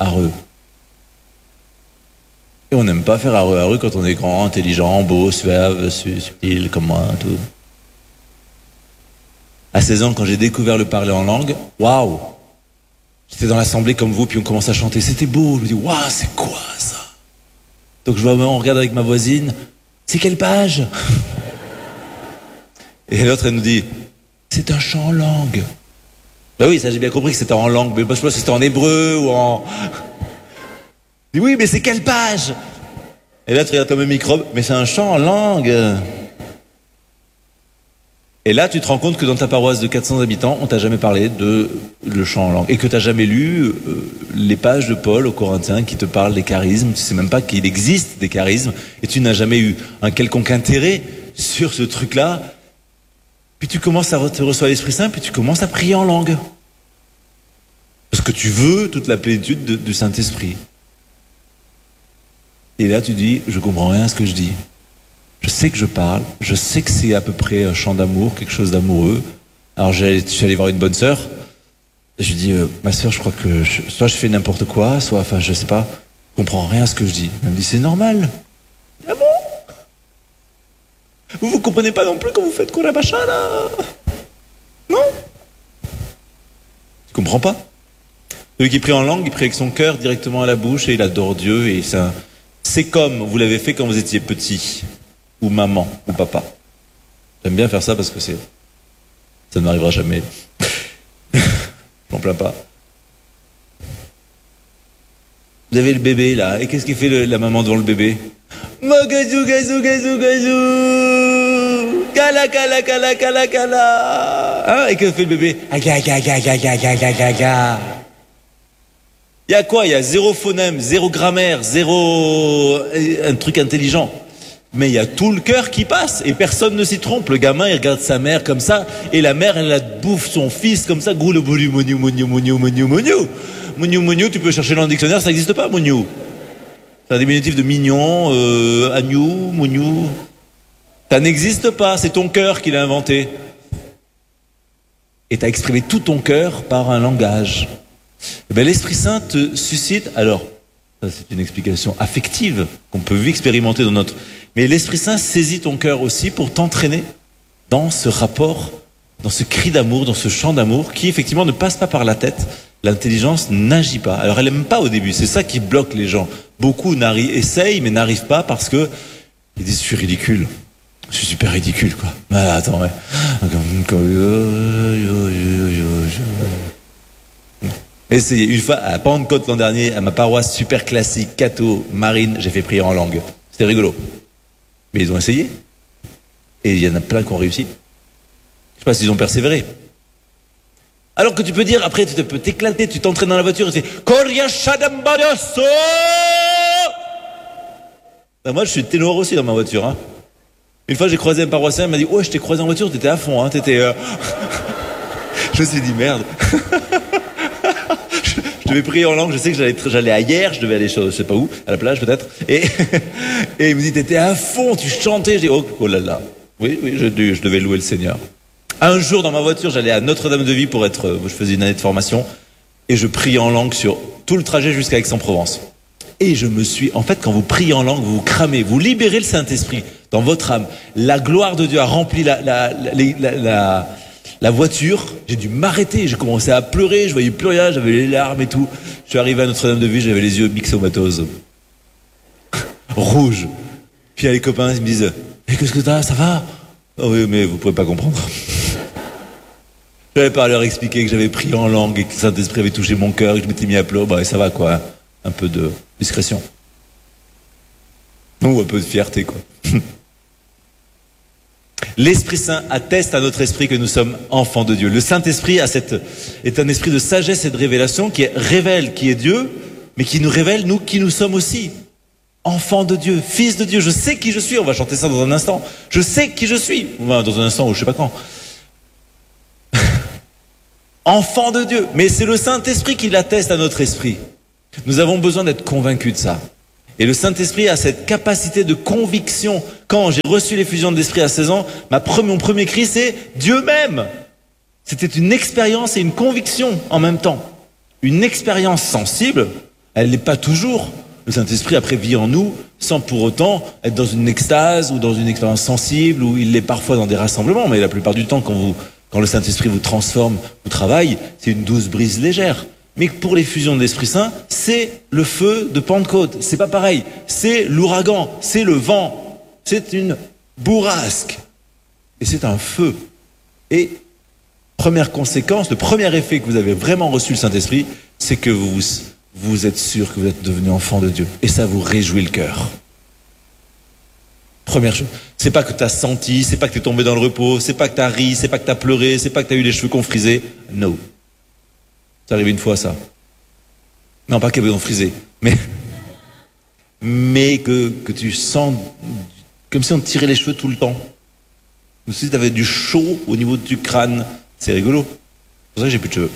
Et on n'aime pas faire areux quand on est grand, intelligent, beau, suave, subtil, comme moi, tout. À 16 ans, quand j'ai découvert le parler en langue, waouh! J'étais dans l'assemblée comme vous, puis on commence à chanter. C'était beau, je me dis, waouh, c'est quoi ça? Donc on regarde avec ma voisine, c'est quelle page? Et l'autre, elle nous dit, c'est un chant en langue. Ben oui, ça j'ai bien compris que c'était en langue, mais je sais pas si c'était en hébreu ou en... Je dis, oui, mais c'est quelle page? Et là, tu regardes comme un microbe, mais c'est un chant en langue. Et là, tu te rends compte que dans ta paroisse de 400 habitants, on t'a jamais parlé de le chant en langue. Et que tu n'as jamais lu les pages de Paul aux Corinthiens qui te parlent des charismes. Tu sais même pas qu'il existe des charismes. Et tu n'as jamais eu un quelconque intérêt sur ce truc-là. Puis tu commences à recevoir l'Esprit Saint, puis tu commences à prier en langue. Parce que tu veux toute la plénitude du Saint-Esprit. Et là, tu dis, je comprends rien à ce que je dis. Je sais que je parle, je sais que c'est à peu près un chant d'amour, quelque chose d'amoureux. Alors je suis allé voir une bonne sœur. Je lui dis, ma sœur, je crois que soit je fais n'importe quoi, soit, enfin, je sais pas, je comprends rien à ce que je dis. Elle me dit, c'est normal. Ah bon? Vous comprenez pas non plus quand vous faites Kourabacha, là? Non? Tu comprends pas? Celui qui prie en langue, il prie avec son cœur directement à la bouche et il adore Dieu. Et c'est comme vous l'avez fait quand vous étiez petit, ou maman, ou papa. J'aime bien faire ça parce que ça ne m'arrivera jamais. Je m'en plains pas. Vous avez le bébé là, et qu'est-ce qu'il fait la maman devant le bébé? Magazou, gazou, gazou, gazou. Kala, kala, kala, kala, kala. Hein, et que fait le bébé? Aga, aga, aga, aga, aga, aga, aga. Il y a quoi? Il y a zéro phonème, zéro grammaire, zéro un truc intelligent. Mais il y a tout le cœur qui passe et personne ne s'y trompe. Le gamin, il regarde sa mère comme ça et la mère, elle bouffe son fils comme ça. Goulou, boulou, mouniou, mouniou, mouniou, mouniou, mouniou. Mouniou, mouniou, tu peux chercher dans le dictionnaire, ça n'existe pas, mouniou. C'est un diminutif de mignon, agnou, mouniou. Ça n'existe pas, c'est ton cœur qui l'a inventé. Et tu as exprimé tout ton cœur par un langage. Eh bien, l'Esprit Saint te suscite, alors, ça c'est une explication affective qu'on peut expérimenter dans notre... Mais l'Esprit Saint saisit ton cœur aussi pour t'entraîner dans ce rapport, dans ce cri d'amour, dans ce chant d'amour qui effectivement ne passe pas par la tête. L'intelligence n'agit pas. Alors elle n'aime pas au début, c'est ça qui bloque les gens. Beaucoup essayent mais n'arrivent pas parce que ils disent je suis ridicule. Je suis super ridicule quoi. Ah, attends ouais. Essayez. Une fois à Pentecôte l'an dernier, à ma paroisse super classique, catho, marine, j'ai fait prier en langue. C'était rigolo. Mais ils ont essayé. Et il y en a plein qui ont réussi. Je sais pas s'ils ont persévéré. Alors que tu peux dire, après tu peux t'éclater, tu t'entraînes dans la voiture et tu fais Koria Shadambadaso. Ben moi je suis ténor aussi dans ma voiture. Hein. Une fois j'ai croisé un paroissien, il m'a dit ouais je t'ai croisé en voiture, t'étais à fond, hein, t'étais. Je me suis dit merde. Je devais prier en langue, je sais que j'allais à hier, je devais aller je sais pas où, à la plage peut-être. Et il me dit t'étais à fond, tu chantais. Je dis oh là là. Oui, je devais louer le Seigneur. Un jour dans ma voiture, j'allais à Notre-Dame-de-Vie je faisais une année de formation, et je priais en langue sur tout le trajet jusqu'à Aix-en-Provence. Et en fait, quand vous priez en langue, vous vous cramez, vous libérez le Saint-Esprit dans votre âme. La gloire de Dieu a rempli la voiture. J'ai dû m'arrêter, j'ai commencé à pleurer, je voyais plus rien, j'avais les larmes et tout. Je suis arrivé à Notre-Dame-de-Vie, j'avais les yeux myxomatoses. Rouge. Puis il y a les copains, ils me disent qu'est-ce que t'as, ça va? Oh oui, mais vous pouvez pas comprendre. J'avais pas à leur expliquer que j'avais prié en langue et que le Saint-Esprit avait touché mon cœur et que je m'étais mis à pleurer. Bah, ça va, quoi. Hein. Un peu de discrétion. Ou un peu de fierté, quoi. L'Esprit Saint atteste à notre esprit que nous sommes enfants de Dieu. Le Saint-Esprit est un esprit de sagesse et de révélation qui révèle qui est Dieu, mais qui nous révèle, nous, qui nous sommes aussi. Enfants de Dieu, fils de Dieu. Je sais qui je suis. On va chanter ça dans un instant. Je sais qui je suis. Enfin, dans un instant ou je sais pas quand. Enfant de Dieu. Mais c'est le Saint-Esprit qui l'atteste à notre esprit. Nous avons besoin d'être convaincus de ça. Et le Saint-Esprit a cette capacité de conviction. Quand j'ai reçu l'effusion de l'Esprit à 16 ans, mon premier cri, c'est Dieu m'aime. C'était une expérience et une conviction en même temps. Une expérience sensible, elle n'est pas toujours. Le Saint-Esprit après vit en nous, sans pour autant être dans une extase ou dans une expérience sensible, ou il l'est parfois dans des rassemblements, mais la plupart du temps, quand le Saint-Esprit vous transforme, vous travaille, c'est une douce brise légère. Mais pour l'effusion de l'Esprit Saint, c'est le feu de Pentecôte. C'est pas pareil. C'est l'ouragan, c'est le vent, c'est une bourrasque. Et c'est un feu. Et première conséquence, le premier effet que vous avez vraiment reçu le Saint-Esprit, c'est que vous êtes sûr que vous êtes devenu enfant de Dieu. Et ça vous réjouit le cœur. Première chose. C'est pas que tu as senti, c'est pas que tu es tombé dans le repos, c'est pas que tu as ri, c'est pas que tu as pleuré, c'est pas que tu as eu les cheveux confrisés. No. C'est arrivé une fois ça. Non, pas qu'ils ont frisé, mais que tu sens comme si on te tirait les cheveux tout le temps. Comme si tu avais du chaud au niveau du crâne. C'est rigolo. C'est pour ça que j'ai plus de cheveux.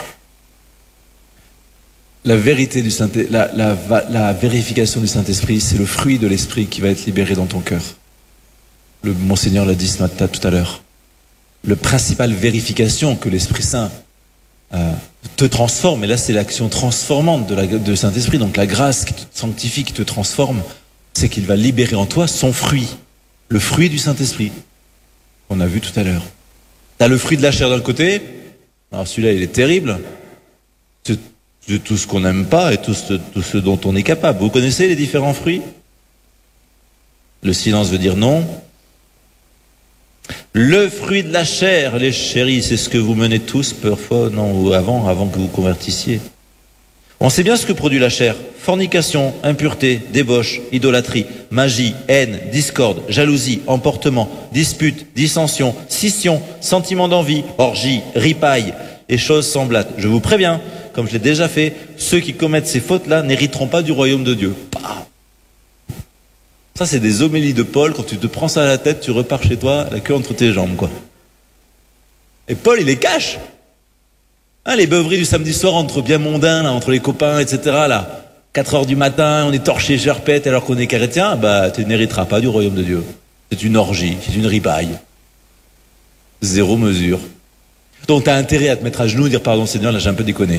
La vérité du la vérification du Saint-Esprit, c'est le fruit de l'Esprit qui va être libéré dans ton cœur. Monseigneur l'a dit ce matin tout à l'heure. La principale vérification que l'Esprit Saint te transforme, et là c'est l'action transformante de Saint-Esprit, donc la grâce qui te sanctifie, qui te transforme, c'est qu'il va libérer en toi son fruit, le fruit du Saint-Esprit, qu'on a vu tout à l'heure. T'as le fruit de la chair d'un côté, alors celui-là il est terrible, c'est tout ce qu'on n'aime pas et tout ce dont on est capable. Vous connaissez les différents fruits? Le silence veut dire non. Le fruit de la chair, les chéris, c'est ce que vous menez tous, parfois, non, ou avant que vous convertissiez. On sait bien ce que produit la chair. Fornication, impureté, débauche, idolâtrie, magie, haine, discorde, jalousie, emportement, dispute, dissension, scission, sentiment d'envie, orgie, ripaille et choses semblables. Je vous préviens, comme je l'ai déjà fait, ceux qui commettent ces fautes-là n'hériteront pas du royaume de Dieu. Bah. Ça, c'est des homélies de Paul. Quand tu te prends ça à la tête, tu repars chez toi, la queue entre tes jambes, quoi. Et Paul, il les cache. Hein, les beuveries du samedi soir entre bien mondains, là, entre les copains, etc. Là, 4 heures du matin, on est torché gerpette alors qu'on est chrétien, bah tu n'hériteras pas du royaume de Dieu. C'est une orgie, c'est une ripaille. Zéro mesure. Donc tu as intérêt à te mettre à genoux et dire pardon Seigneur, là j'ai un peu déconné.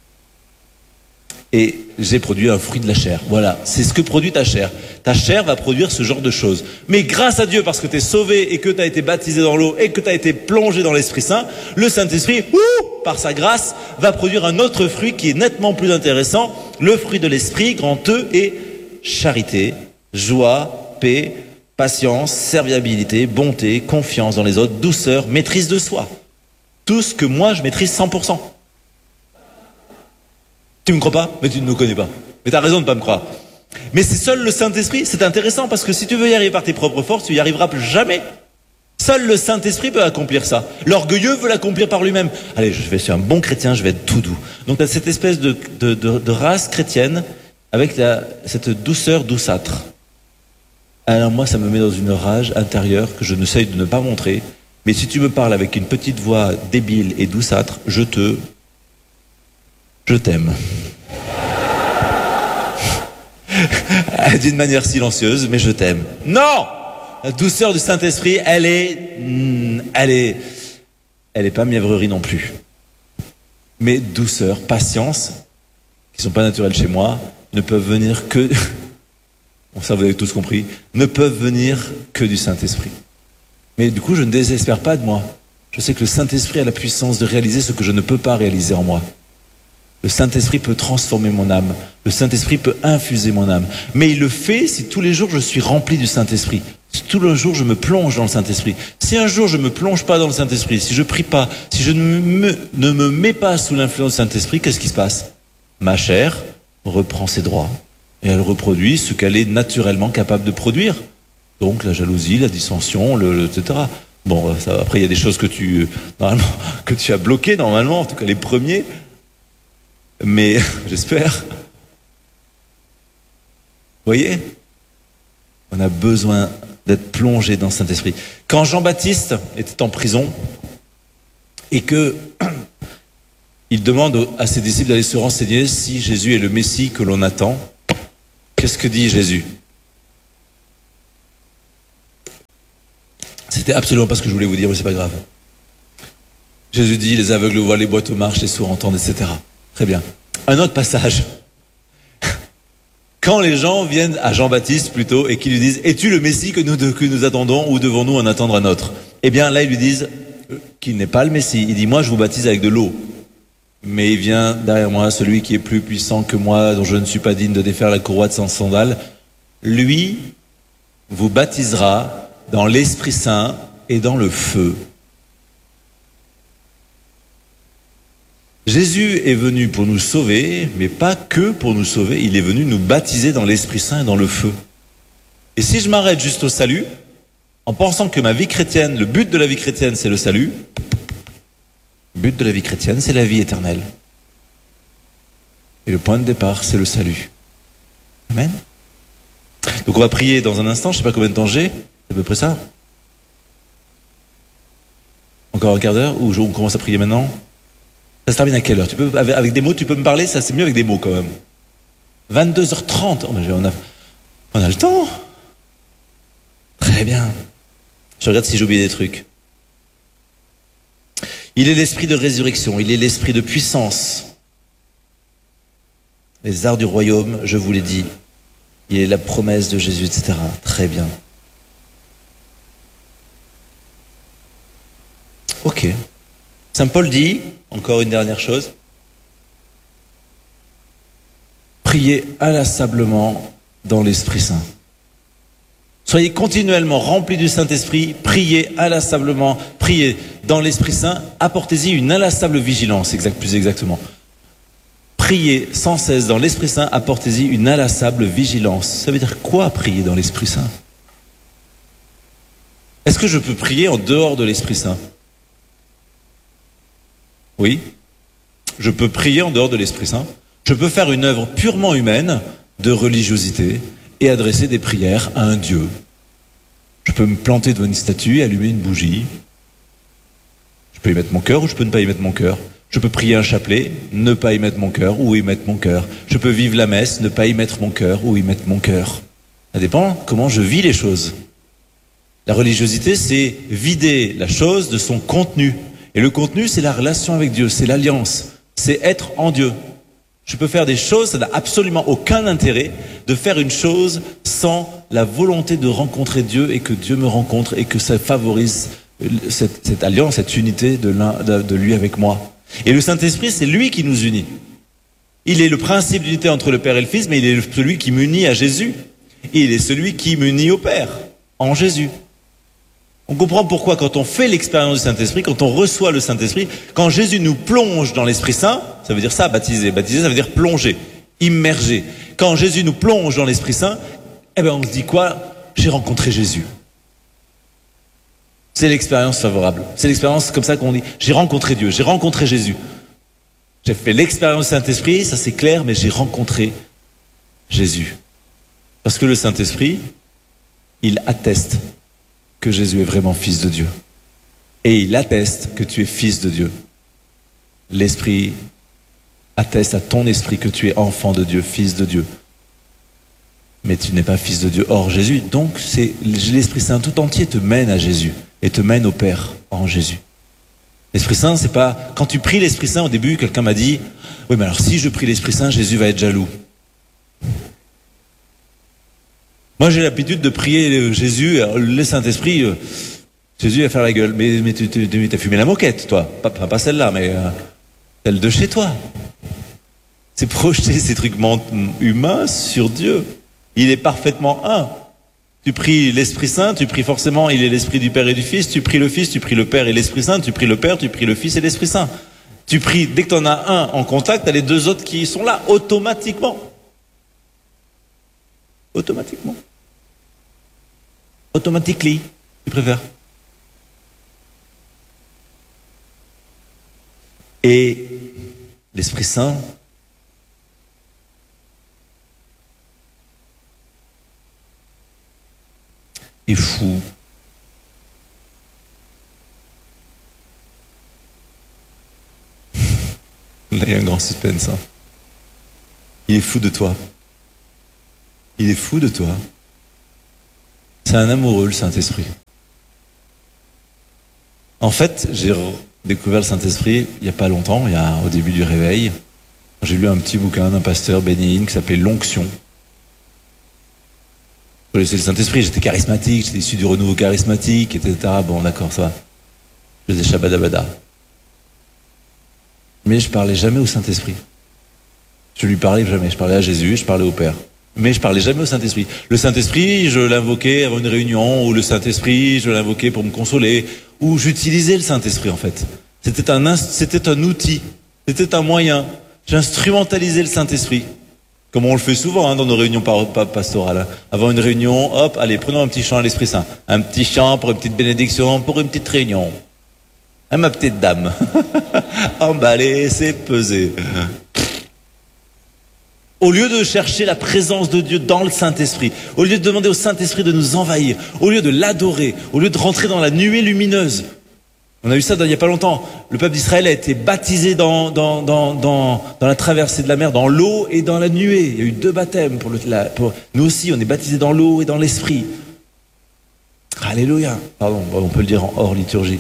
Et j'ai produit un fruit de la chair. Voilà, c'est ce que produit ta chair. Ta chair va produire ce genre de choses. Mais grâce à Dieu, parce que tu es sauvé et que tu as été baptisé dans l'eau et que tu as été plongé dans l'Esprit Saint, le Saint-Esprit, par sa grâce, va produire un autre fruit qui est nettement plus intéressant. Le fruit de l'Esprit, grand E, est charité, joie, paix, patience, serviabilité, bonté, confiance dans les autres, douceur, maîtrise de soi. Tout ce que moi je maîtrise 100%. Tu me crois pas? Mais tu ne me connais pas. Mais tu as raison de ne pas me croire. Mais c'est seul le Saint-Esprit, c'est intéressant parce que si tu veux y arriver par tes propres forces, tu y arriveras jamais. Seul le Saint-Esprit peut accomplir ça. L'orgueilleux veut l'accomplir par lui-même. Allez, je vais être un bon chrétien, je vais être tout doux. Donc tu as cette espèce de race chrétienne avec cette douceur douceâtre. Alors moi, ça me met dans une rage intérieure que je n'essaye de ne pas montrer. Mais si tu me parles avec une petite voix débile et douceâtre, je t'aime. D'une manière silencieuse, mais je t'aime. Non! La douceur du Saint-Esprit, elle est pas mièvrerie non plus. Mais douceur, patience, qui sont pas naturelles chez moi, ne peuvent venir que, bon ça vous avez tous compris, ne peuvent venir que du Saint-Esprit. Mais du coup, je ne désespère pas de moi. Je sais que le Saint-Esprit a la puissance de réaliser ce que je ne peux pas réaliser en moi. Le Saint-Esprit peut transformer mon âme. Le Saint-Esprit peut infuser mon âme. Mais il le fait si tous les jours je suis rempli du Saint-Esprit. Si tous les jours je me plonge dans le Saint-Esprit. Si un jour je ne me plonge pas dans le Saint-Esprit, si je prie pas, si je ne me mets pas sous l'influence du Saint-Esprit, qu'est-ce qui se passe? Ma chair reprend ses droits. Et elle reproduit ce qu'elle est naturellement capable de produire. Donc la jalousie, la dissension, etc. Bon, ça, après il y a des choses que tu as bloquées normalement, en tout cas les premiers. Mais j'espère. Vous voyez? On a besoin d'être plongé dans le Saint-Esprit. Quand Jean-Baptiste était en prison et que il demande à ses disciples d'aller se renseigner si Jésus est le Messie que l'on attend, qu'est-ce que dit Jésus? C'était absolument pas ce que je voulais vous dire, mais c'est pas grave. Jésus dit, les aveugles voient, les boiteux marchent, les sourds entendent, etc. Très bien. Un autre passage. Quand les gens viennent à Jean-Baptiste plutôt et qui lui disent « Es-tu le Messie que nous attendons ou devons-nous en attendre un autre ?» Eh bien là, ils lui disent qu'il n'est pas le Messie. Il dit « Moi, je vous baptise avec de l'eau. Mais il vient derrière moi celui qui est plus puissant que moi, dont je ne suis pas digne de défaire la courroie de son sandale. Lui vous baptisera dans l'Esprit Saint et dans le feu. » Jésus est venu pour nous sauver, mais pas que pour nous sauver, il est venu nous baptiser dans l'Esprit Saint et dans le feu. Et si je m'arrête juste au salut, en pensant que ma vie chrétienne, le but de la vie chrétienne, c'est le salut, le but de la vie chrétienne, c'est la vie éternelle. Et le point de départ, c'est le salut. Amen. Donc on va prier dans un instant, je ne sais pas combien de temps j'ai, c'est à peu près ça. Encore un quart d'heure, ou on commence à prier maintenant? Ça se termine à quelle heure? Tu peux, avec des mots, tu peux me parler? Ça, c'est mieux avec des mots quand même. 22h30. Oh, on a le temps. Très bien. Je regarde si j'ai oublié des trucs. Il est l'esprit de résurrection. Il est l'esprit de puissance. Les arts du royaume, je vous l'ai dit. Il est la promesse de Jésus, etc. Très bien. Ok. Saint Paul dit, encore une dernière chose, priez inlassablement dans l'Esprit Saint. Soyez continuellement remplis du Saint-Esprit, priez inlassablement, priez dans l'Esprit Saint, apportez-y une inlassable vigilance, plus exactement. Priez sans cesse dans l'Esprit Saint, apportez-y une inlassable vigilance. Ça veut dire quoi, prier dans l'Esprit Saint? Est-ce que je peux prier en dehors de l'Esprit Saint? Oui, je peux prier en dehors de l'Esprit Saint. Je peux faire une œuvre purement humaine de religiosité et adresser des prières à un Dieu. Je peux me planter devant une statue et allumer une bougie. Je peux y mettre mon cœur ou je peux ne pas y mettre mon cœur. Je peux prier un chapelet, ne pas y mettre mon cœur ou y mettre mon cœur. Je peux vivre la messe, ne pas y mettre mon cœur ou y mettre mon cœur. Ça dépend comment je vis les choses. La religiosité, c'est vider la chose de son contenu. Et le contenu, c'est la relation avec Dieu, c'est l'alliance, c'est être en Dieu. Je peux faire des choses, ça n'a absolument aucun intérêt de faire une chose sans la volonté de rencontrer Dieu et que Dieu me rencontre et que ça favorise cette alliance, cette unité de lui avec moi. Et le Saint-Esprit, c'est lui qui nous unit. Il est le principe d'unité entre le Père et le Fils, mais il est celui qui m'unit à Jésus. Et il est celui qui m'unit au Père, en Jésus. On comprend pourquoi quand on fait l'expérience du Saint-Esprit, quand on reçoit le Saint-Esprit, quand Jésus nous plonge dans l'Esprit Saint, ça veut dire ça, baptiser. Baptiser, ça veut dire plonger, immerger. Quand Jésus nous plonge dans l'Esprit Saint, on se dit quoi? J'ai rencontré Jésus. C'est l'expérience favorable. C'est l'expérience comme ça qu'on dit. J'ai rencontré Dieu, j'ai rencontré Jésus. J'ai fait l'expérience du Saint-Esprit, ça c'est clair, mais j'ai rencontré Jésus. Parce que le Saint-Esprit, il atteste que Jésus est vraiment fils de Dieu. Et il atteste que tu es fils de Dieu. L'Esprit atteste à ton esprit que tu es enfant de Dieu, fils de Dieu. Mais tu n'es pas fils de Dieu hors Jésus. Donc c'est l'Esprit Saint tout entier te mène à Jésus et te mène au Père en Jésus. L'Esprit Saint, c'est pas... Quand tu pries l'Esprit Saint, au début, quelqu'un m'a dit « Oui, mais alors si je prie l'Esprit Saint, Jésus va être jaloux. » Moi, j'ai l'habitude de prier Jésus, le Saint-Esprit, Jésus va faire la gueule. Mais tu as fumé la moquette, toi. Pas celle-là, mais celle de chez toi. C'est projeter ces trucs humains sur Dieu. Il est parfaitement un. Tu pries l'Esprit Saint, tu pries forcément, il est l'Esprit du Père et du Fils. Tu pries le Fils, tu pries le Père et l'Esprit Saint. Tu pries le Père, tu pries le Fils et l'Esprit Saint. Tu pries, dès que tu en as un en contact, tu as les deux autres qui sont là, automatiquement. Automatiquement. Automatically, tu préfères. Et l'Esprit Saint est fou. Là, il y a un grand suspense. Hein. Il est fou de toi. Il est fou de toi. C'est un amoureux, le Saint-Esprit. En fait, j'ai découvert le Saint-Esprit il n'y a pas longtemps, au début du réveil. J'ai lu un petit bouquin d'un pasteur bénéin qui s'appelait L'Onction. Je connaissais le Saint-Esprit, j'étais charismatique, j'étais issu du renouveau charismatique, etc. Bon, d'accord, ça va. Je faisais Shabadabada. Mais je parlais jamais au Saint-Esprit. Je lui parlais jamais. Je parlais à Jésus, je parlais au Père. Mais je parlais jamais au Saint-Esprit. Le Saint-Esprit, je l'invoquais avant une réunion, ou le Saint-Esprit, je l'invoquais pour me consoler, ou j'utilisais le Saint-Esprit en fait. C'était un outil, c'était un moyen. J'instrumentalisais le Saint-Esprit, comme on le fait souvent dans nos réunions pastorales. Hein. Avant une réunion, hop, allez, prenons un petit chant à l'Esprit Saint. Un petit chant pour une petite bénédiction, pour une petite réunion. Hein, ma petite dame. Emballé, c'est pesé. Au lieu de chercher la présence de Dieu dans le Saint-Esprit, au lieu de demander au Saint-Esprit de nous envahir, au lieu de l'adorer, au lieu de rentrer dans la nuée lumineuse. On a vu ça il n'y a pas longtemps. Le peuple d'Israël a été baptisé dans la traversée de la mer, dans l'eau et dans la nuée. Il y a eu 2 baptêmes. Nous aussi, on est baptisés dans l'eau et dans l'esprit. Alléluia. Pardon, on peut le dire en hors liturgie.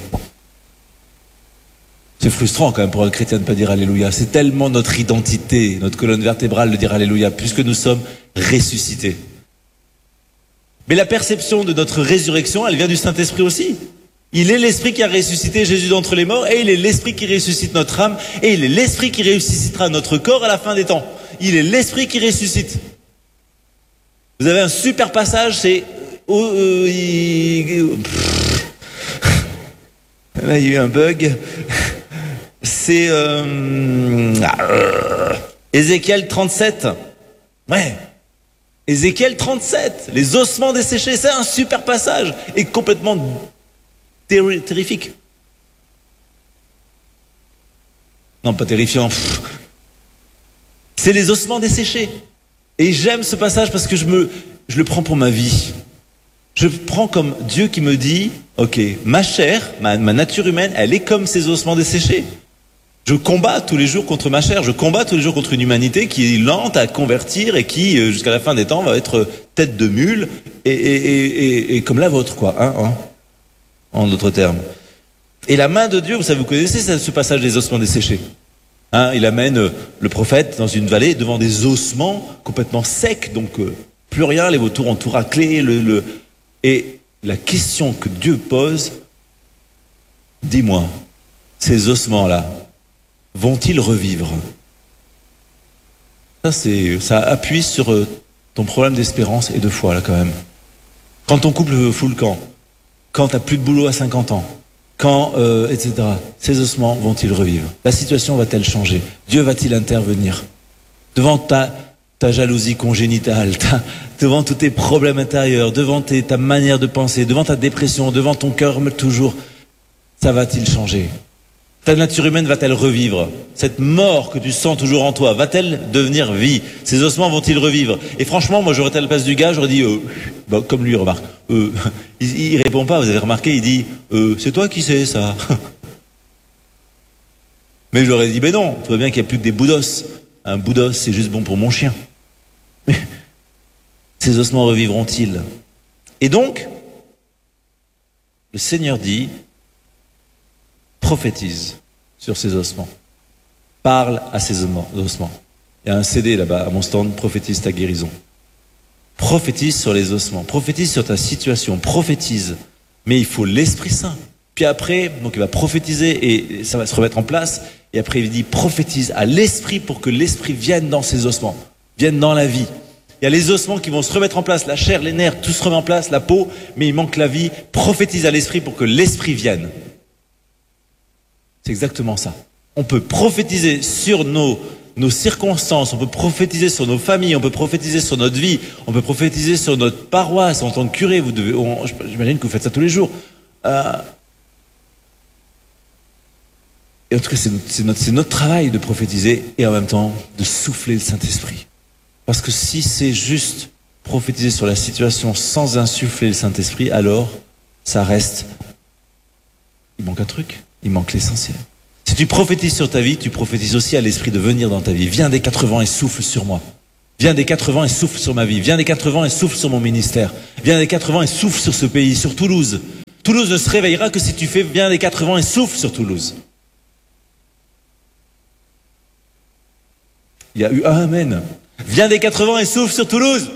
C'est frustrant quand même pour un chrétien de ne pas dire Alléluia. C'est tellement notre identité, notre colonne vertébrale de dire Alléluia, puisque nous sommes ressuscités. Mais la perception de notre résurrection, elle vient du Saint-Esprit aussi. Il est l'Esprit qui a ressuscité Jésus d'entre les morts, et il est l'Esprit qui ressuscite notre âme, et il est l'Esprit qui ressuscitera notre corps à la fin des temps. Il est l'Esprit qui ressuscite. Vous avez un super passage, c'est Là, il y a eu un bug. C'est Ézéchiel 37. Ouais. Ézéchiel 37. Les ossements desséchés. C'est un super passage. Et complètement terrifique. Non, pas terrifiant. C'est les ossements desséchés. Et j'aime ce passage parce que je le prends pour ma vie. Je prends comme Dieu qui me dit, ok, ma chair, ma nature humaine, elle est comme ces ossements desséchés. Je combats tous les jours contre ma chair, je combats tous les jours contre une humanité qui est lente à convertir et qui, jusqu'à la fin des temps, va être tête de mule et comme la vôtre, quoi, en d'autres termes. Et la main de Dieu, vous connaissez ce passage des ossements desséchés. Il amène le prophète dans une vallée devant des ossements complètement secs, donc plus rien, les vautours ont tout raclé. Et la question que Dieu pose, dis-moi, ces ossements-là, vont-ils revivre? Ça appuie sur ton problème d'espérance et de foi, là, quand même. Quand ton couple fout le camp, quand t'as plus de boulot à 50 ans, etc. Ces ossements vont-ils revivre? La situation va-t-elle changer? Dieu va-t-il intervenir? Devant ta jalousie congénitale, devant tous tes problèmes intérieurs, devant ta manière de penser, devant ta dépression, devant ton cœur toujours, ça va-t-il changer? Ta nature humaine va-t-elle revivre? Cette mort que tu sens toujours en toi, va-t-elle devenir vie? Ces ossements vont-ils revivre? Et franchement, moi j'aurais été à la place du gars, j'aurais dit, comme lui remarque, il répond pas, vous avez remarqué, il dit, c'est toi qui sais ça. Mais j'aurais dit, non, tu vois bien qu'il n'y a plus que des bouts d'os. Un bout d'os, c'est juste bon pour mon chien. Mais ces ossements revivront-ils? Et donc, le Seigneur dit, prophétise sur ces ossements. Parle à ces ossements. Il y a un CD là-bas à mon stand, prophétise ta guérison. Prophétise sur les ossements. Prophétise sur ta situation. Prophétise. Mais il faut l'Esprit Saint. Puis après, donc il va prophétiser et ça va se remettre en place. Et après, il dit prophétise à l'Esprit pour que l'Esprit vienne dans ces ossements, vienne dans la vie. Il y a les ossements qui vont se remettre en place, la chair, les nerfs, tout se remet en place, la peau, mais il manque la vie. Prophétise à l'Esprit pour que l'Esprit vienne. C'est exactement ça. On peut prophétiser sur nos circonstances, on peut prophétiser sur nos familles, on peut prophétiser sur notre vie, on peut prophétiser sur notre paroisse en tant que curé. J'imagine que vous faites ça tous les jours. Et en tout cas, c'est notre travail de prophétiser et en même temps de souffler le Saint-Esprit. Parce que si c'est juste prophétiser sur la situation sans insuffler le Saint-Esprit, alors ça reste... Il manque un truc, il manque l'essentiel. Si tu prophétises sur ta vie, tu prophétises aussi à l'Esprit de venir dans ta vie. Viens des 4 vents et souffle sur moi. Viens des 4 vents et souffle sur ma vie. Viens des 4 vents et souffle sur mon ministère. Viens des 4 vents et souffle sur ce pays, sur Toulouse. Toulouse ne se réveillera que si tu fais viens des 4 vents et souffle sur Toulouse. Il y a eu un amen. Viens des 4 vents et souffle sur Toulouse.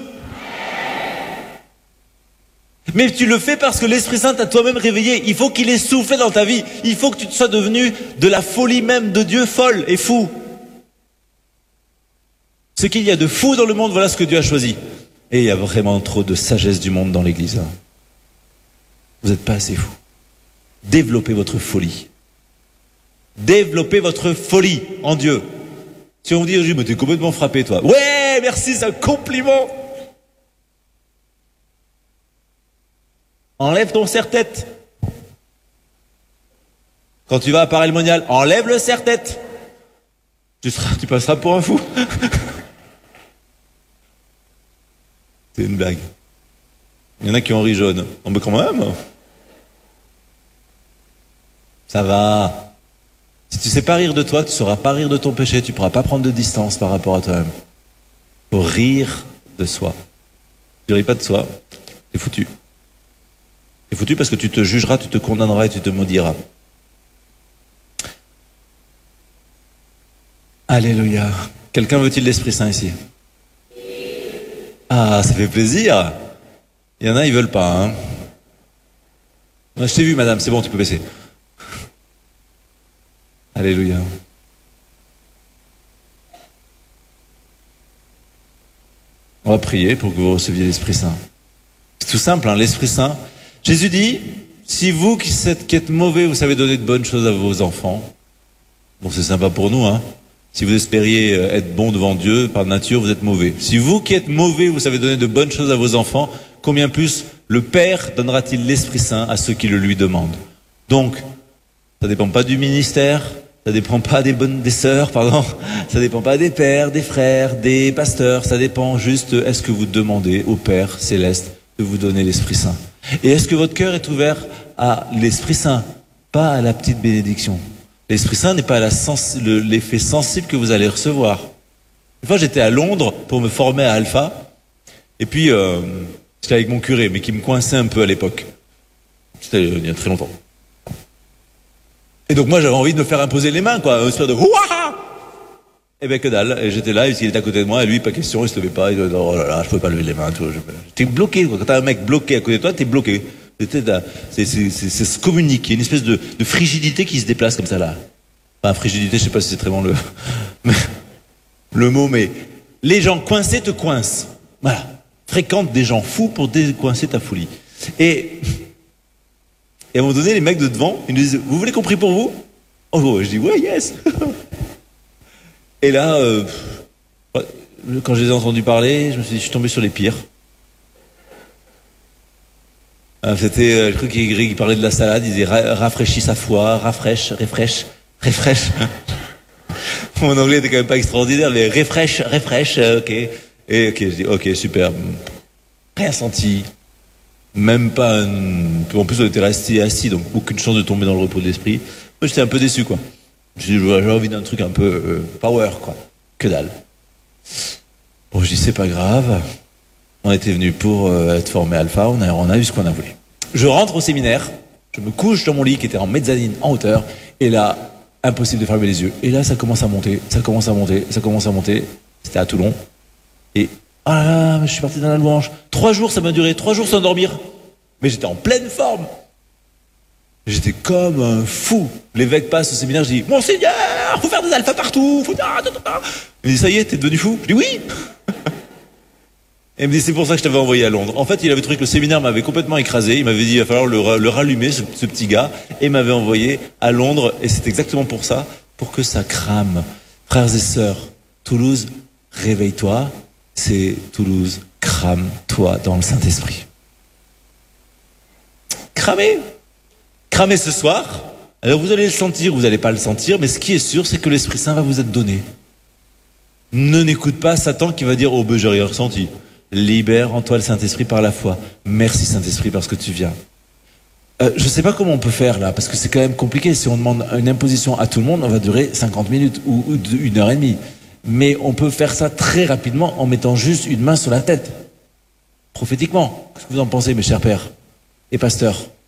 Mais tu le fais parce que l'Esprit Saint t'a toi-même réveillé. Il faut qu'il ait soufflé dans ta vie. Il faut que tu sois devenu de la folie même de Dieu, folle et fou. Ce qu'il y a de fou dans le monde, voilà ce que Dieu a choisi. Et il y a vraiment trop de sagesse du monde dans l'Église. Vous n'êtes pas assez fou. Développez votre folie. Développez votre folie en Dieu. Si on vous dit, oh, mais t'es complètement frappé, toi. Ouais, merci, c'est un compliment. Enlève ton serre-tête. Quand tu vas à Paris Monial, enlève le serre-tête. Tu passeras pour un fou. C'est une blague. Il y en a qui ont ri jaune. On peut quand même. Ça va. Si tu sais pas rire de toi, tu sauras pas rire de ton péché, tu pourras pas prendre de distance par rapport à toi-même. Faut rire de soi. Tu ris pas de soi, t'es foutu. T'es foutu parce que tu te jugeras, tu te condamneras et tu te maudiras. Alléluia. Quelqu'un veut-il l'Esprit Saint ici? Ah, ça fait plaisir. Il y en a, ils veulent pas, hein. Je t'ai vu, madame, c'est bon, tu peux baisser. Alléluia. On va prier pour que vous receviez l'Esprit Saint. tout simple, hein, l'Esprit Saint. Jésus dit, si vous qui êtes mauvais, vous savez donner de bonnes choses à vos enfants, bon c'est sympa pour nous, hein. Si vous espériez être bon devant Dieu, par nature, vous êtes mauvais. Si vous qui êtes mauvais, vous savez donner de bonnes choses à vos enfants, combien plus le Père donnera-t-il l'Esprit Saint à ceux qui le lui demandent. Donc, ça dépend pas du ministère, ça dépend pas des sœurs, pardon, ça dépend pas des pères, des frères, des pasteurs, ça dépend juste est-ce que vous demandez au Père Céleste de vous donner l'Esprit Saint. Et est-ce que votre cœur est ouvert à l'Esprit Saint, pas à la petite bénédiction. L'Esprit Saint n'est pas l'effet sensible que vous allez recevoir. Une fois, j'étais à Londres pour me former à Alpha. Et puis, j'étais avec mon curé, mais qui me coinçait un peu à l'époque. C'était il y a très longtemps. Et donc moi, j'avais envie de me faire imposer les mains, quoi. Une espèce de ouah. Et ben que dalle. Et j'étais là, il était à côté de moi, et lui, pas question, il se levait pas. Il disait, oh là là, je pouvais pas lever les mains. J'étais bloqué, quoi. Quand t'as un mec bloqué à côté de toi, t'es bloqué. C'est se communiquer, une espèce de frigidité qui se déplace comme ça là. Enfin, frigidité, je sais pas si c'est très bon le mot, mais les gens coincés te coincent. Voilà. Fréquente des gens fous pour décoincer ta folie. Et à un moment donné, les mecs de devant, ils nous disent, vous voulez qu'on prie pour vous? Oh, je dis, ouais, yes. Et là, quand je les ai entendus parler, je me suis dit, je suis tombé sur les pires. Je crois qu'il parlait de la salade, il disait rafraîchis sa foi, refresh. Mon anglais était quand même pas extraordinaire, mais refresh, ok. Et ok, je dis ok, super. Rien senti. Même pas En plus, on était resté assis, donc aucune chance de tomber dans le repos de l'esprit. Moi, j'étais un peu déçu, quoi. J'ai envie d'un truc un peu power, quoi. Que dalle. Bon, je dis c'est pas grave. On était venus pour être formés Alpha, on a eu ce qu'on a voulu. Je rentre au séminaire, je me couche dans mon lit qui était en mezzanine, en hauteur, et là, impossible de fermer les yeux. Et là, ça commence à monter. C'était à Toulon. Et, ah là là, mais je suis parti dans la louange. 3 jours, ça m'a duré, 3 jours sans dormir. Mais j'étais en pleine forme. J'étais comme un fou. L'évêque passe au séminaire, je dis, Monseigneur, faut faire des alphas partout, Il me dit, ça y est, t'es devenu fou? Je dis, oui. Et il me dit, c'est pour ça que je t'avais envoyé à Londres. En fait, il avait trouvé que le séminaire m'avait complètement écrasé. Il m'avait dit, il va falloir le rallumer, ce petit gars. Et il m'avait envoyé à Londres. Et c'est exactement pour ça, pour que ça crame. Frères et sœurs, Toulouse, réveille-toi. C'est Toulouse, crame-toi dans le Saint-Esprit. Cramer ce soir. Alors vous allez le sentir, vous n'allez pas le sentir. Mais ce qui est sûr, c'est que l'Esprit Saint va vous être donné. Ne n'écoute pas Satan qui va dire, oh ben j'ai rien ressenti. Libère en toi le Saint-Esprit par la foi. Merci Saint-Esprit parce que tu viens. Je sais pas comment on peut faire là, parce que c'est quand même compliqué. Si on demande une imposition à tout le monde, on va durer 50 minutes ou 1h30. Mais on peut faire ça très rapidement en mettant juste une main sur la tête. Prophétiquement. Qu'est-ce que vous en pensez, mes chers pères et pasteurs?